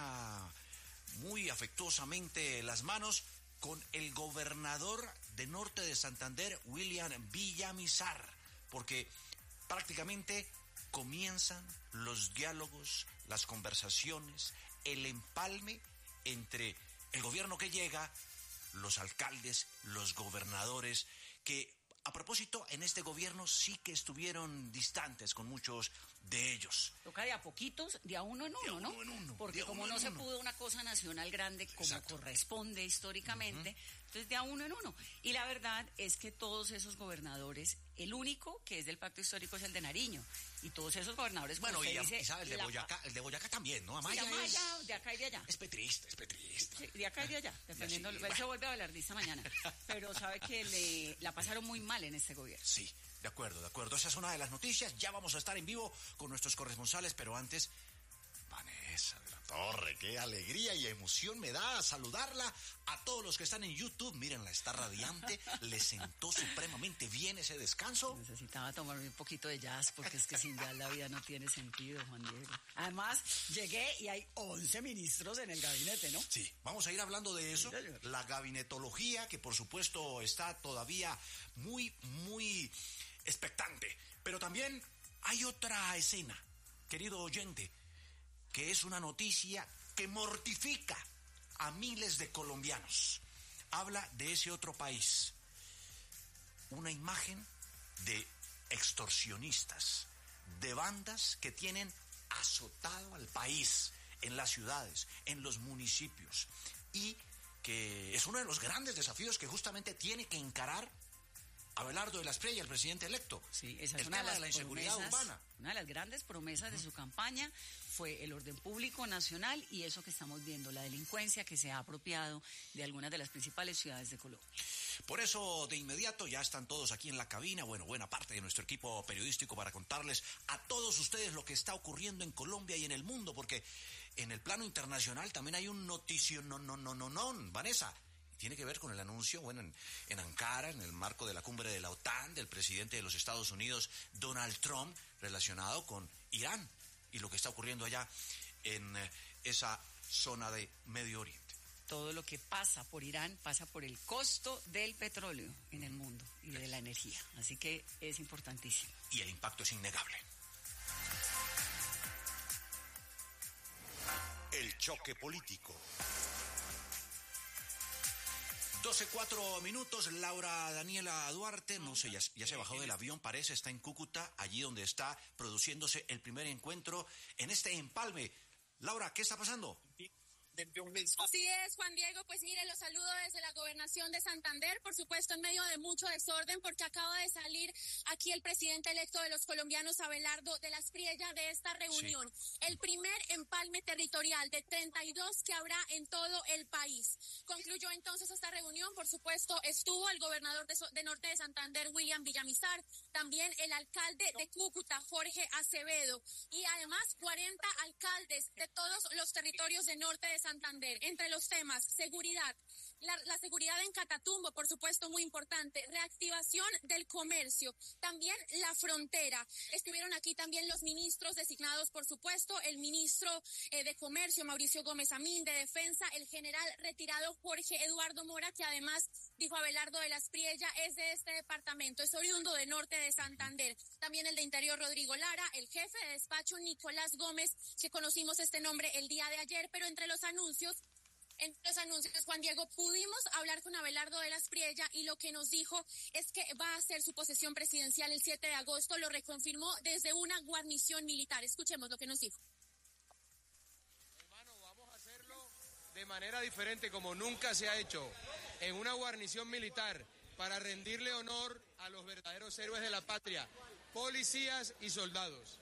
muy afectuosamente las manos con el gobernador de Norte de Santander, William Villamizar, porque prácticamente comienzan los diálogos, las conversaciones, el empalme entre el gobierno que llega, los alcaldes, los gobernadores, que a propósito en este gobierno sí que estuvieron distantes con muchos de ellos. Toca de a poquitos, de a uno en uno, de ¿no? Uno en uno, Porque como no se pudo una cosa nacional grande como Exacto. corresponde históricamente, uh-huh. entonces de a uno en uno. Y la verdad es que todos esos gobernadores, el único que es del pacto histórico es el de Nariño. Y todos esos gobernadores, como bueno, y, dice, y sabe, el de Boyacá, el de Boyacá también, ¿no? Amaya, sí, Amaya es, de acá y de allá. Es petrista, es petrista. Sí, de acá y de allá, dependiendo. Sí, él bueno. se vuelve a hablar de esta mañana. Pero sabe que le, la pasaron muy mal en este gobierno. Sí, de acuerdo, de acuerdo. Esa es una de las noticias. Ya vamos a estar en vivo con nuestros corresponsales, pero antes, Vanessa de la Torre, qué alegría y emoción me da saludarla. A todos los que están en YouTube, mírenla, está radiante, le sentó supremamente bien ese descanso. Necesitaba tomarme un poquito de jazz, porque es que sin jazz la vida no tiene sentido, Juan Diego. Además, llegué y hay once ministros en el gabinete, ¿no? Sí, vamos a ir hablando de eso, la gabinetología, que por supuesto está todavía muy, muy expectante. Pero también hay otra escena, querido oyente, que es una noticia que mortifica a miles de colombianos. Habla de ese otro país. Una imagen de extorsionistas, de bandas que tienen azotado al país, en las ciudades, en los municipios, y que es uno de los grandes desafíos que justamente tiene que encarar Abelardo de la Espriella, el presidente electo. Sí, esa es el una tema de, las de la inseguridad promesas, urbana. Una de las grandes promesas de su campaña fue el orden público nacional y eso que estamos viendo, la delincuencia que se ha apropiado de algunas de las principales ciudades de Colombia. Por eso, de inmediato, ya están todos aquí en la cabina, bueno, buena parte de nuestro equipo periodístico para contarles a todos ustedes lo que está ocurriendo en Colombia y en el mundo, porque en el plano internacional también hay un noticio, no, no, no, no, no, Vanessa. Tiene que ver con el anuncio, bueno, en, en Ankara, en el marco de la cumbre de la OTAN, del presidente de los Estados Unidos, Donald Trump, relacionado con Irán y lo que está ocurriendo allá en eh, esa zona de Medio Oriente. Todo lo que pasa por Irán pasa por el costo del petróleo en el mundo y de la energía. Así que es importantísimo. Y el impacto es innegable. El choque político. doce cuatro minutos, Laura Daniela Duarte, no sé, ya, ya se bajó del avión, parece, está en Cúcuta, allí donde está produciéndose el primer encuentro en este empalme. Laura, ¿qué está pasando? Así es, Juan Diego, pues mire, los saludo desde la gobernación de Santander, por supuesto en medio de mucho desorden, porque acaba de salir aquí el presidente electo de los colombianos, Abelardo de la Espriella, de esta reunión. Sí. El primer empalme territorial de treinta y dos que habrá en todo el país. Concluyó entonces esta reunión, por supuesto, estuvo el gobernador de, de Norte de Santander, William Villamizar, también el alcalde de Cúcuta, Jorge Acevedo, y además cuarenta alcaldes de todos los territorios de Norte de Santander. Entre los temas, seguridad, La, la seguridad en Catatumbo, por supuesto, muy importante. Reactivación del comercio. También la frontera. Estuvieron aquí también los ministros designados, por supuesto, el ministro eh, de Comercio, Mauricio Gómez Amín, de Defensa, el general retirado Jorge Eduardo Mora, que además, dijo Abelardo de la Espriella, es de este departamento, es oriundo de Norte de Santander. También el de Interior, Rodrigo Lara, el jefe de despacho, Nicolás Gómez, que conocimos este nombre el día de ayer, pero entre los anuncios, En los anuncios, Juan Diego, pudimos hablar con Abelardo de la Espriella y lo que nos dijo es que va a hacer su posesión presidencial el siete de agosto, lo reconfirmó desde una guarnición militar. Escuchemos lo que nos dijo. Hermano, vamos a hacerlo de manera diferente, como nunca se ha hecho, en una guarnición militar, para rendirle honor a los verdaderos héroes de la patria, policías y soldados.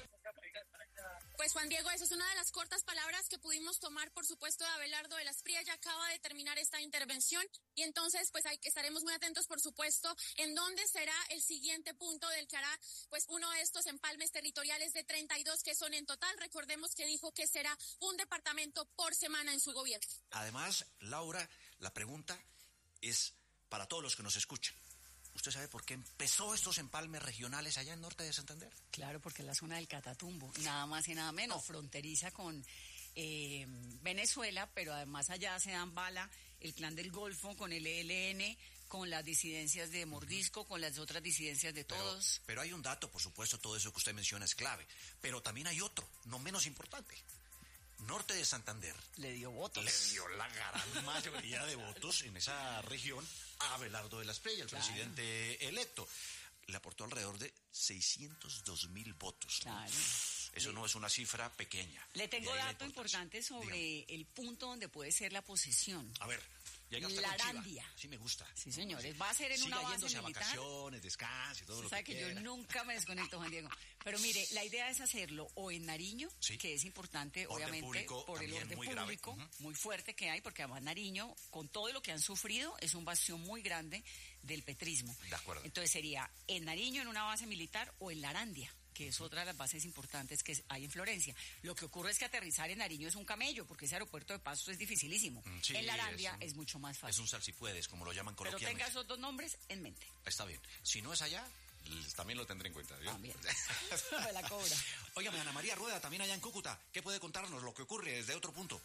Pues Juan Diego, esa es una de las cortas palabras que pudimos tomar, por supuesto, de Abelardo de la Espriella. Acaba de terminar esta intervención y entonces pues hay, estaremos muy atentos, por supuesto, en dónde será el siguiente punto del que hará pues uno de estos empalmes territoriales de treinta y dos que son en total. Recordemos que dijo que será un departamento por semana en su gobierno. Además, Laura, la pregunta es para todos los que nos escuchan. ¿Usted sabe por qué empezó estos empalmes regionales allá en Norte de Santander? Claro, porque es la zona del Catatumbo, nada más y nada menos, fronteriza con eh, Venezuela, pero además allá se dan bala el Clan del Golfo con el E L N, con las disidencias de Mordisco, con las otras disidencias de todos. Pero, pero hay un dato, por supuesto, todo eso que usted menciona es clave, pero también hay otro, no menos importante. Norte de Santander le dio votos. Le dio la gran mayoría de votos en esa región a Abelardo de la Espriella, el claro. presidente electo. Le aportó alrededor de seiscientos dos mil votos. Claro. Eso no es una cifra pequeña. Le tengo dato importante sobre Dígame. el punto donde puede ser la posesión. A ver. Llega usted la con Arandia. Chiva. Sí me gusta. Sí, señores. Va a ser en Siga una base yéndose militar. A vacaciones, descanso y todo lo sabe que que quiera. Yo nunca me desconecto, Juan Diego. Pero mire, la idea es hacerlo o en Nariño, ¿Sí? que es importante, orden obviamente, público, por el orden muy público, grave. Uh-huh. muy fuerte que hay, porque además Nariño, con todo lo que han sufrido, es un bastión muy grande del petrismo. De acuerdo. Entonces sería en Nariño, en una base militar, o en la Arandia, que es otra de las bases importantes que hay en Florencia. Lo que ocurre es que aterrizar en Nariño es un camello, porque ese aeropuerto de Pasto es dificilísimo. Sí, en la Arandia es, un, es mucho más fácil. Es un salsipuedes, como lo llaman Pero coloquialmente. tenga esos dos nombres en mente. Está bien. Si no es allá, también lo tendré en cuenta. ¿sí? También. Me la cobra. Óigame, Ana María Rueda, también allá en Cúcuta, ¿qué puede contarnos lo que ocurre desde otro punto?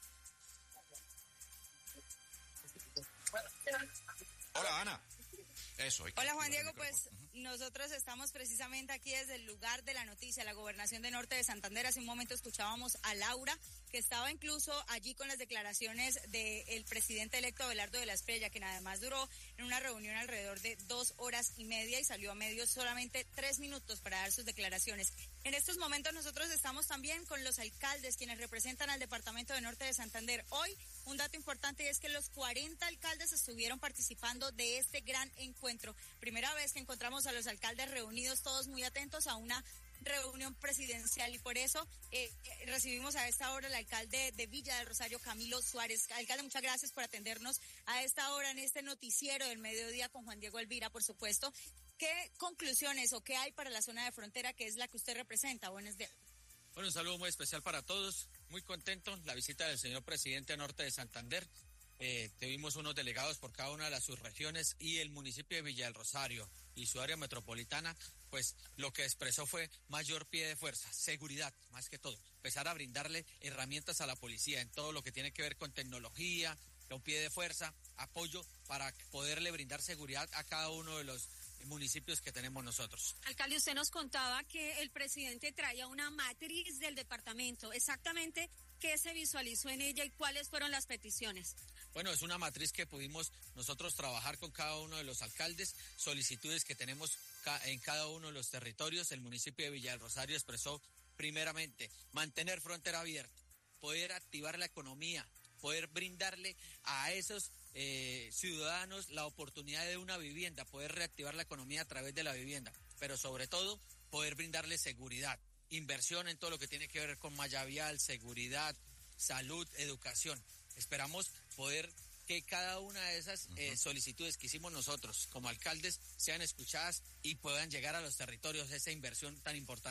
Hola, Ana. Eso. Hola, Juan Diego, pues uh-huh. nosotros estamos precisamente aquí desde el lugar de la noticia, la gobernación de Norte de Santander. Hace un momento escuchábamos a Laura, que estaba incluso allí con las declaraciones del presidente electo Abelardo de la Espriella, quien además duró en una reunión alrededor de dos horas y media y salió a medios solamente tres minutos para dar sus declaraciones. En estos momentos nosotros estamos también con los alcaldes, quienes representan al departamento de Norte de Santander. Hoy, un dato importante es que los cuarenta alcaldes estuvieron participando de este gran encuentro. Primera vez que encontramos a los alcaldes reunidos, todos muy atentos a una reunión presidencial, y por eso eh, recibimos a esta hora al alcalde de Villa del Rosario, Camilo Suárez. Alcalde, muchas gracias por atendernos a esta hora en este noticiero del mediodía con Juan Diego Elvira, por supuesto. ¿Qué conclusiones o qué hay para la zona de frontera, que es la que usted representa? Buenos días. Bueno, un saludo muy especial para todos. Muy contento la visita del señor presidente a Norte de Santander. Eh, tuvimos unos delegados por cada una de las subregiones y el municipio de Villa del Rosario y su área metropolitana, pues lo que expresó fue mayor pie de fuerza, seguridad, más que todo. Empezar a brindarle herramientas a la policía en todo lo que tiene que ver con tecnología, con pie de fuerza, apoyo para poderle brindar seguridad a cada uno de los municipios que tenemos nosotros. Alcalde, usted nos contaba que el presidente traía una matriz del departamento. Exactamente, ¿qué se visualizó en ella y cuáles fueron las peticiones? Bueno, es una matriz que pudimos nosotros trabajar con cada uno de los alcaldes, solicitudes que tenemos en cada uno de los territorios. El municipio de Villa del Rosario expresó primeramente mantener frontera abierta, poder activar la economía, poder brindarle a esos eh, ciudadanos la oportunidad de una vivienda, poder reactivar la economía a través de la vivienda, pero sobre todo poder brindarle seguridad, inversión en todo lo que tiene que ver con malla vial, seguridad, salud, educación. Esperamos poder que cada una de esas eh, solicitudes que hicimos nosotros como alcaldes sean escuchadas y puedan llegar a los territorios esa inversión tan importante.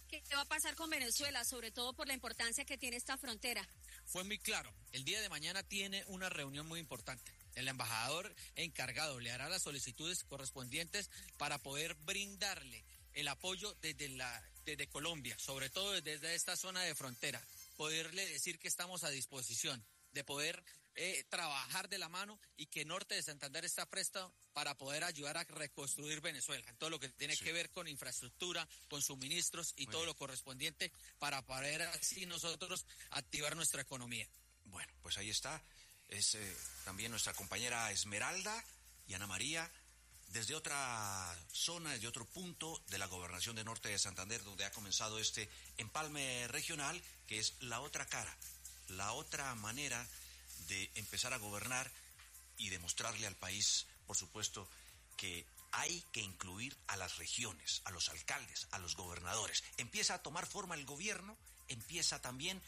qué va a pasar con Venezuela, sobre todo por la importancia que tiene esta frontera. Fue muy claro, el día de mañana tiene una reunión muy importante. El embajador encargado le hará las solicitudes correspondientes para poder brindarle el apoyo desde, la, desde Colombia, sobre todo desde esta zona de frontera, poderle decir que estamos a disposición de poder eh, trabajar de la mano y que Norte de Santander está presto para poder ayudar a reconstruir Venezuela, en todo lo que tiene sí. que ver con infraestructura, con suministros y Muy todo bien. lo correspondiente para poder así nosotros activar nuestra economía. Bueno, pues ahí está, es eh, también nuestra compañera Esmeralda y Ana María, desde otra zona, desde otro punto de la gobernación de Norte de Santander, donde ha comenzado este empalme regional, que es la otra cara, la otra manera de empezar a gobernar y demostrarle al país, por supuesto, que hay que incluir a las regiones, a los alcaldes, a los gobernadores. Empieza a tomar forma el gobierno, empieza también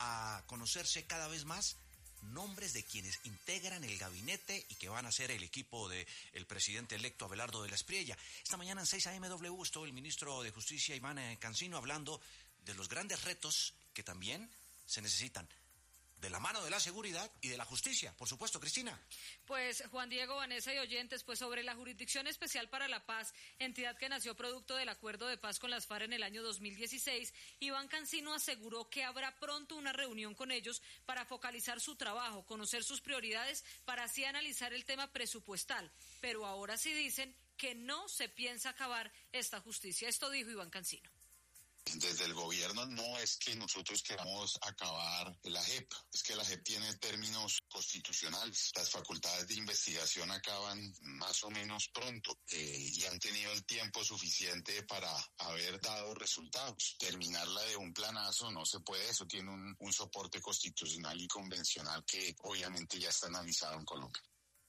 a conocerse cada vez más nombres de quienes integran el gabinete y que van a ser el equipo del presidente electo Abelardo de la Espriella. Esta mañana en seis A M W estuvo el ministro de Justicia Iván Cancino hablando de los grandes retos que también se necesitan de la mano de la seguridad y de la justicia, por supuesto, Cristina. Pues Juan Diego, Vanessa y oyentes, pues sobre la Jurisdicción Especial para la Paz, entidad que nació producto del acuerdo de paz con las FARC en el año dos mil dieciséis, Iván Cancino aseguró que habrá pronto una reunión con ellos para focalizar su trabajo, conocer sus prioridades, para así analizar el tema presupuestal. Pero ahora sí dicen que no se piensa acabar esta justicia. Esto dijo Iván Cancino. Desde el gobierno no es que nosotros queramos acabar la J E P, es que la J E P tiene términos constitucionales. Las facultades de investigación acaban más o menos pronto eh, y han tenido el tiempo suficiente para haber dado resultados. Terminarla de un planazo no se puede, eso tiene un, un soporte constitucional y convencional que obviamente ya está analizado en Colombia.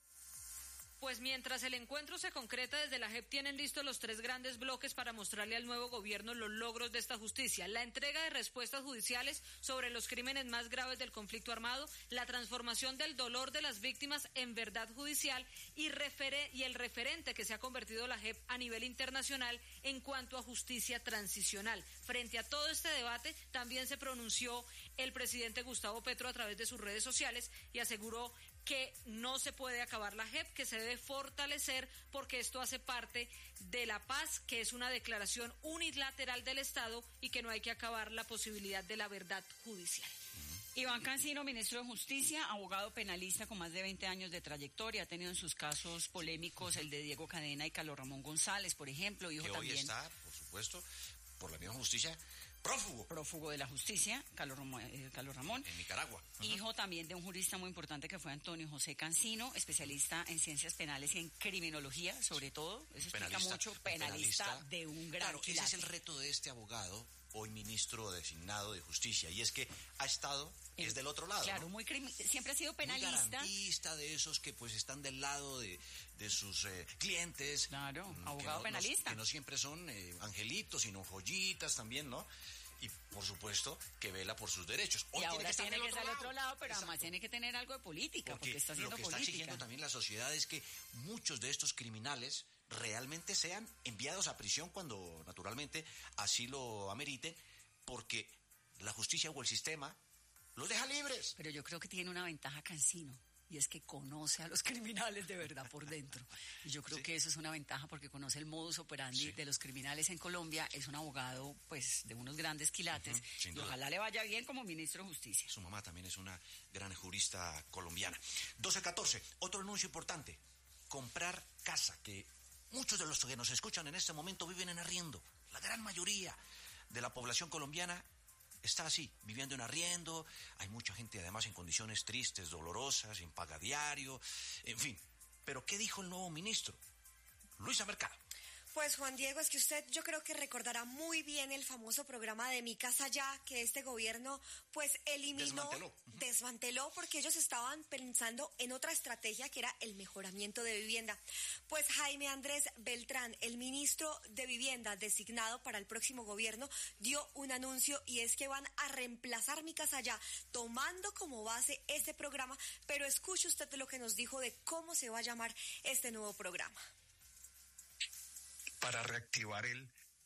Pues mientras el encuentro se concreta, desde la J E P tienen listos los tres grandes bloques para mostrarle al nuevo gobierno los logros de esta justicia: la entrega de respuestas judiciales sobre los crímenes más graves del conflicto armado, la transformación del dolor de las víctimas en verdad judicial y, referen- y el referente que se ha convertido la J E P a nivel internacional en cuanto a justicia transicional. Frente a todo este debate, también se pronunció el presidente Gustavo Petro a través de sus redes sociales y aseguró que no se puede acabar la J E P, que se debe fortalecer porque esto hace parte de la paz, que es una declaración unilateral del Estado y que no hay que acabar la posibilidad de la verdad judicial. Iván Cancino, ministro de Justicia, abogado penalista con más de veinte años de trayectoria, ha tenido en sus casos polémicos el de Diego Cadena y Carlos Ramón González, por ejemplo, hijo que también. hoy está, por supuesto, por la misma justicia, prófugo. Prófugo de la justicia, Carlos Ramón. Eh, Carlos Ramón. En Nicaragua. Uh-huh. Hijo también de un jurista muy importante que fue Antonio José Cancino, especialista en ciencias penales y en criminología, sobre todo. Eso penalista, explica mucho. Penalista, penalista de un gran Claro, quilate. Ese es el reto de este abogado, hoy ministro designado de Justicia, y es que ha estado, eh, es del otro lado. Claro, ¿no? muy crimi- siempre ha sido penalista. Muy garantista, de esos que pues están del lado de, de sus eh, clientes. Claro, abogado no, penalista. No, que no siempre son eh, angelitos, sino joyitas también, ¿no? Y por supuesto que vela por sus derechos. Hoy y ahora tiene que estar, tiene que estar al otro lado, pero Exacto. además tiene que tener algo de política, porque, porque está haciendo política. Lo que política. Está exigiendo también la sociedad es que muchos de estos criminales realmente sean enviados a prisión cuando naturalmente así lo ameriten, porque la justicia o el sistema los deja libres. Pero yo creo que tiene una ventaja Cancino, y es que conoce a los criminales de verdad por dentro. Y yo creo sí. que eso es una ventaja porque conoce el modus operandi sí. de los criminales en Colombia. Es un abogado, pues, de unos grandes quilates. Uh-huh, y ojalá le vaya bien como ministro de Justicia. Su mamá también es una gran jurista colombiana. doce catorce, otro anuncio importante. Comprar casa, que muchos de los que nos escuchan en este momento viven en arriendo. La gran mayoría de la población colombiana está así, viviendo en arriendo. Hay mucha gente además en condiciones tristes, dolorosas, sin paga diario, en fin. Pero ¿qué dijo el nuevo ministro? Luisa Mercado. Pues Juan Diego, es que usted yo creo que recordará muy bien el famoso programa de Mi Casa Ya, que este gobierno pues eliminó, desmanteló, desmanteló porque ellos estaban pensando en otra estrategia que era el mejoramiento de vivienda. Pues Jaime Andrés Beltrán, el ministro de Vivienda designado para el próximo gobierno, dio un anuncio y es que van a reemplazar Mi Casa Ya, tomando como base este programa, pero escuche usted lo que nos dijo de cómo se va a llamar este nuevo programa. Para reactivar el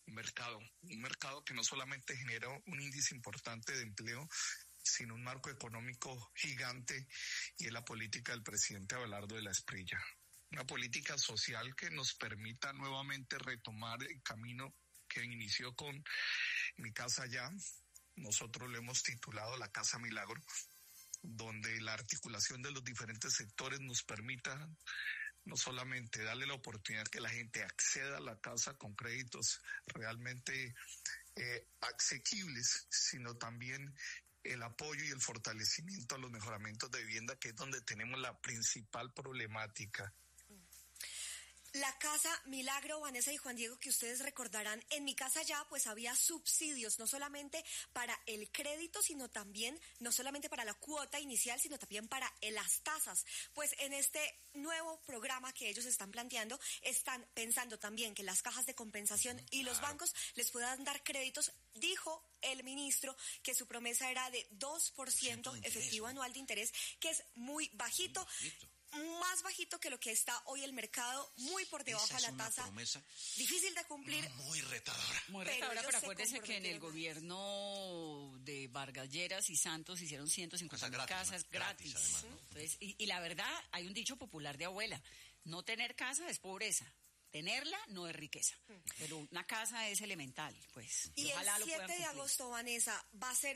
un mercado, un mercado que no solamente genera un índice importante de empleo, sino un marco económico gigante, y es la política del presidente Abelardo de la Espriella. Una política social que nos permita nuevamente retomar el camino que inició con Mi Casa Ya. Nosotros le hemos titulado La Casa Milagro, donde la articulación de los diferentes sectores nos permita no solamente darle la oportunidad que la gente acceda a la casa con créditos realmente eh, asequibles, sino también el apoyo y el fortalecimiento a los mejoramientos de vivienda, que es donde tenemos la principal problemática. La Casa Milagro, Vanessa y Juan Diego, que ustedes recordarán, en Mi Casa Ya pues había subsidios, no solamente para el crédito, sino también, no solamente para la cuota inicial, sino también para las tasas. Pues en este nuevo programa que ellos están planteando, están pensando también que las cajas de compensación y los bancos les puedan dar créditos. Dijo el ministro que su promesa era de dos por ciento efectivo anual de interés, que es muy bajito. Muy bajito. Más bajito que lo que está hoy el mercado, muy por debajo de la tasa. Promesa difícil de cumplir. Muy retadora. Muy retadora, pero, pero acuérdese que en el gobierno de Vargas Lleras y Santos hicieron ciento cincuenta mil casas ¿no? gratis. gratis además, ¿no? Entonces, y, y la verdad, hay un dicho popular de abuela, no tener casa es pobreza. Tenerla no es riqueza, pero una casa es elemental, pues. Y el siete de agosto, Vanessa, va a ser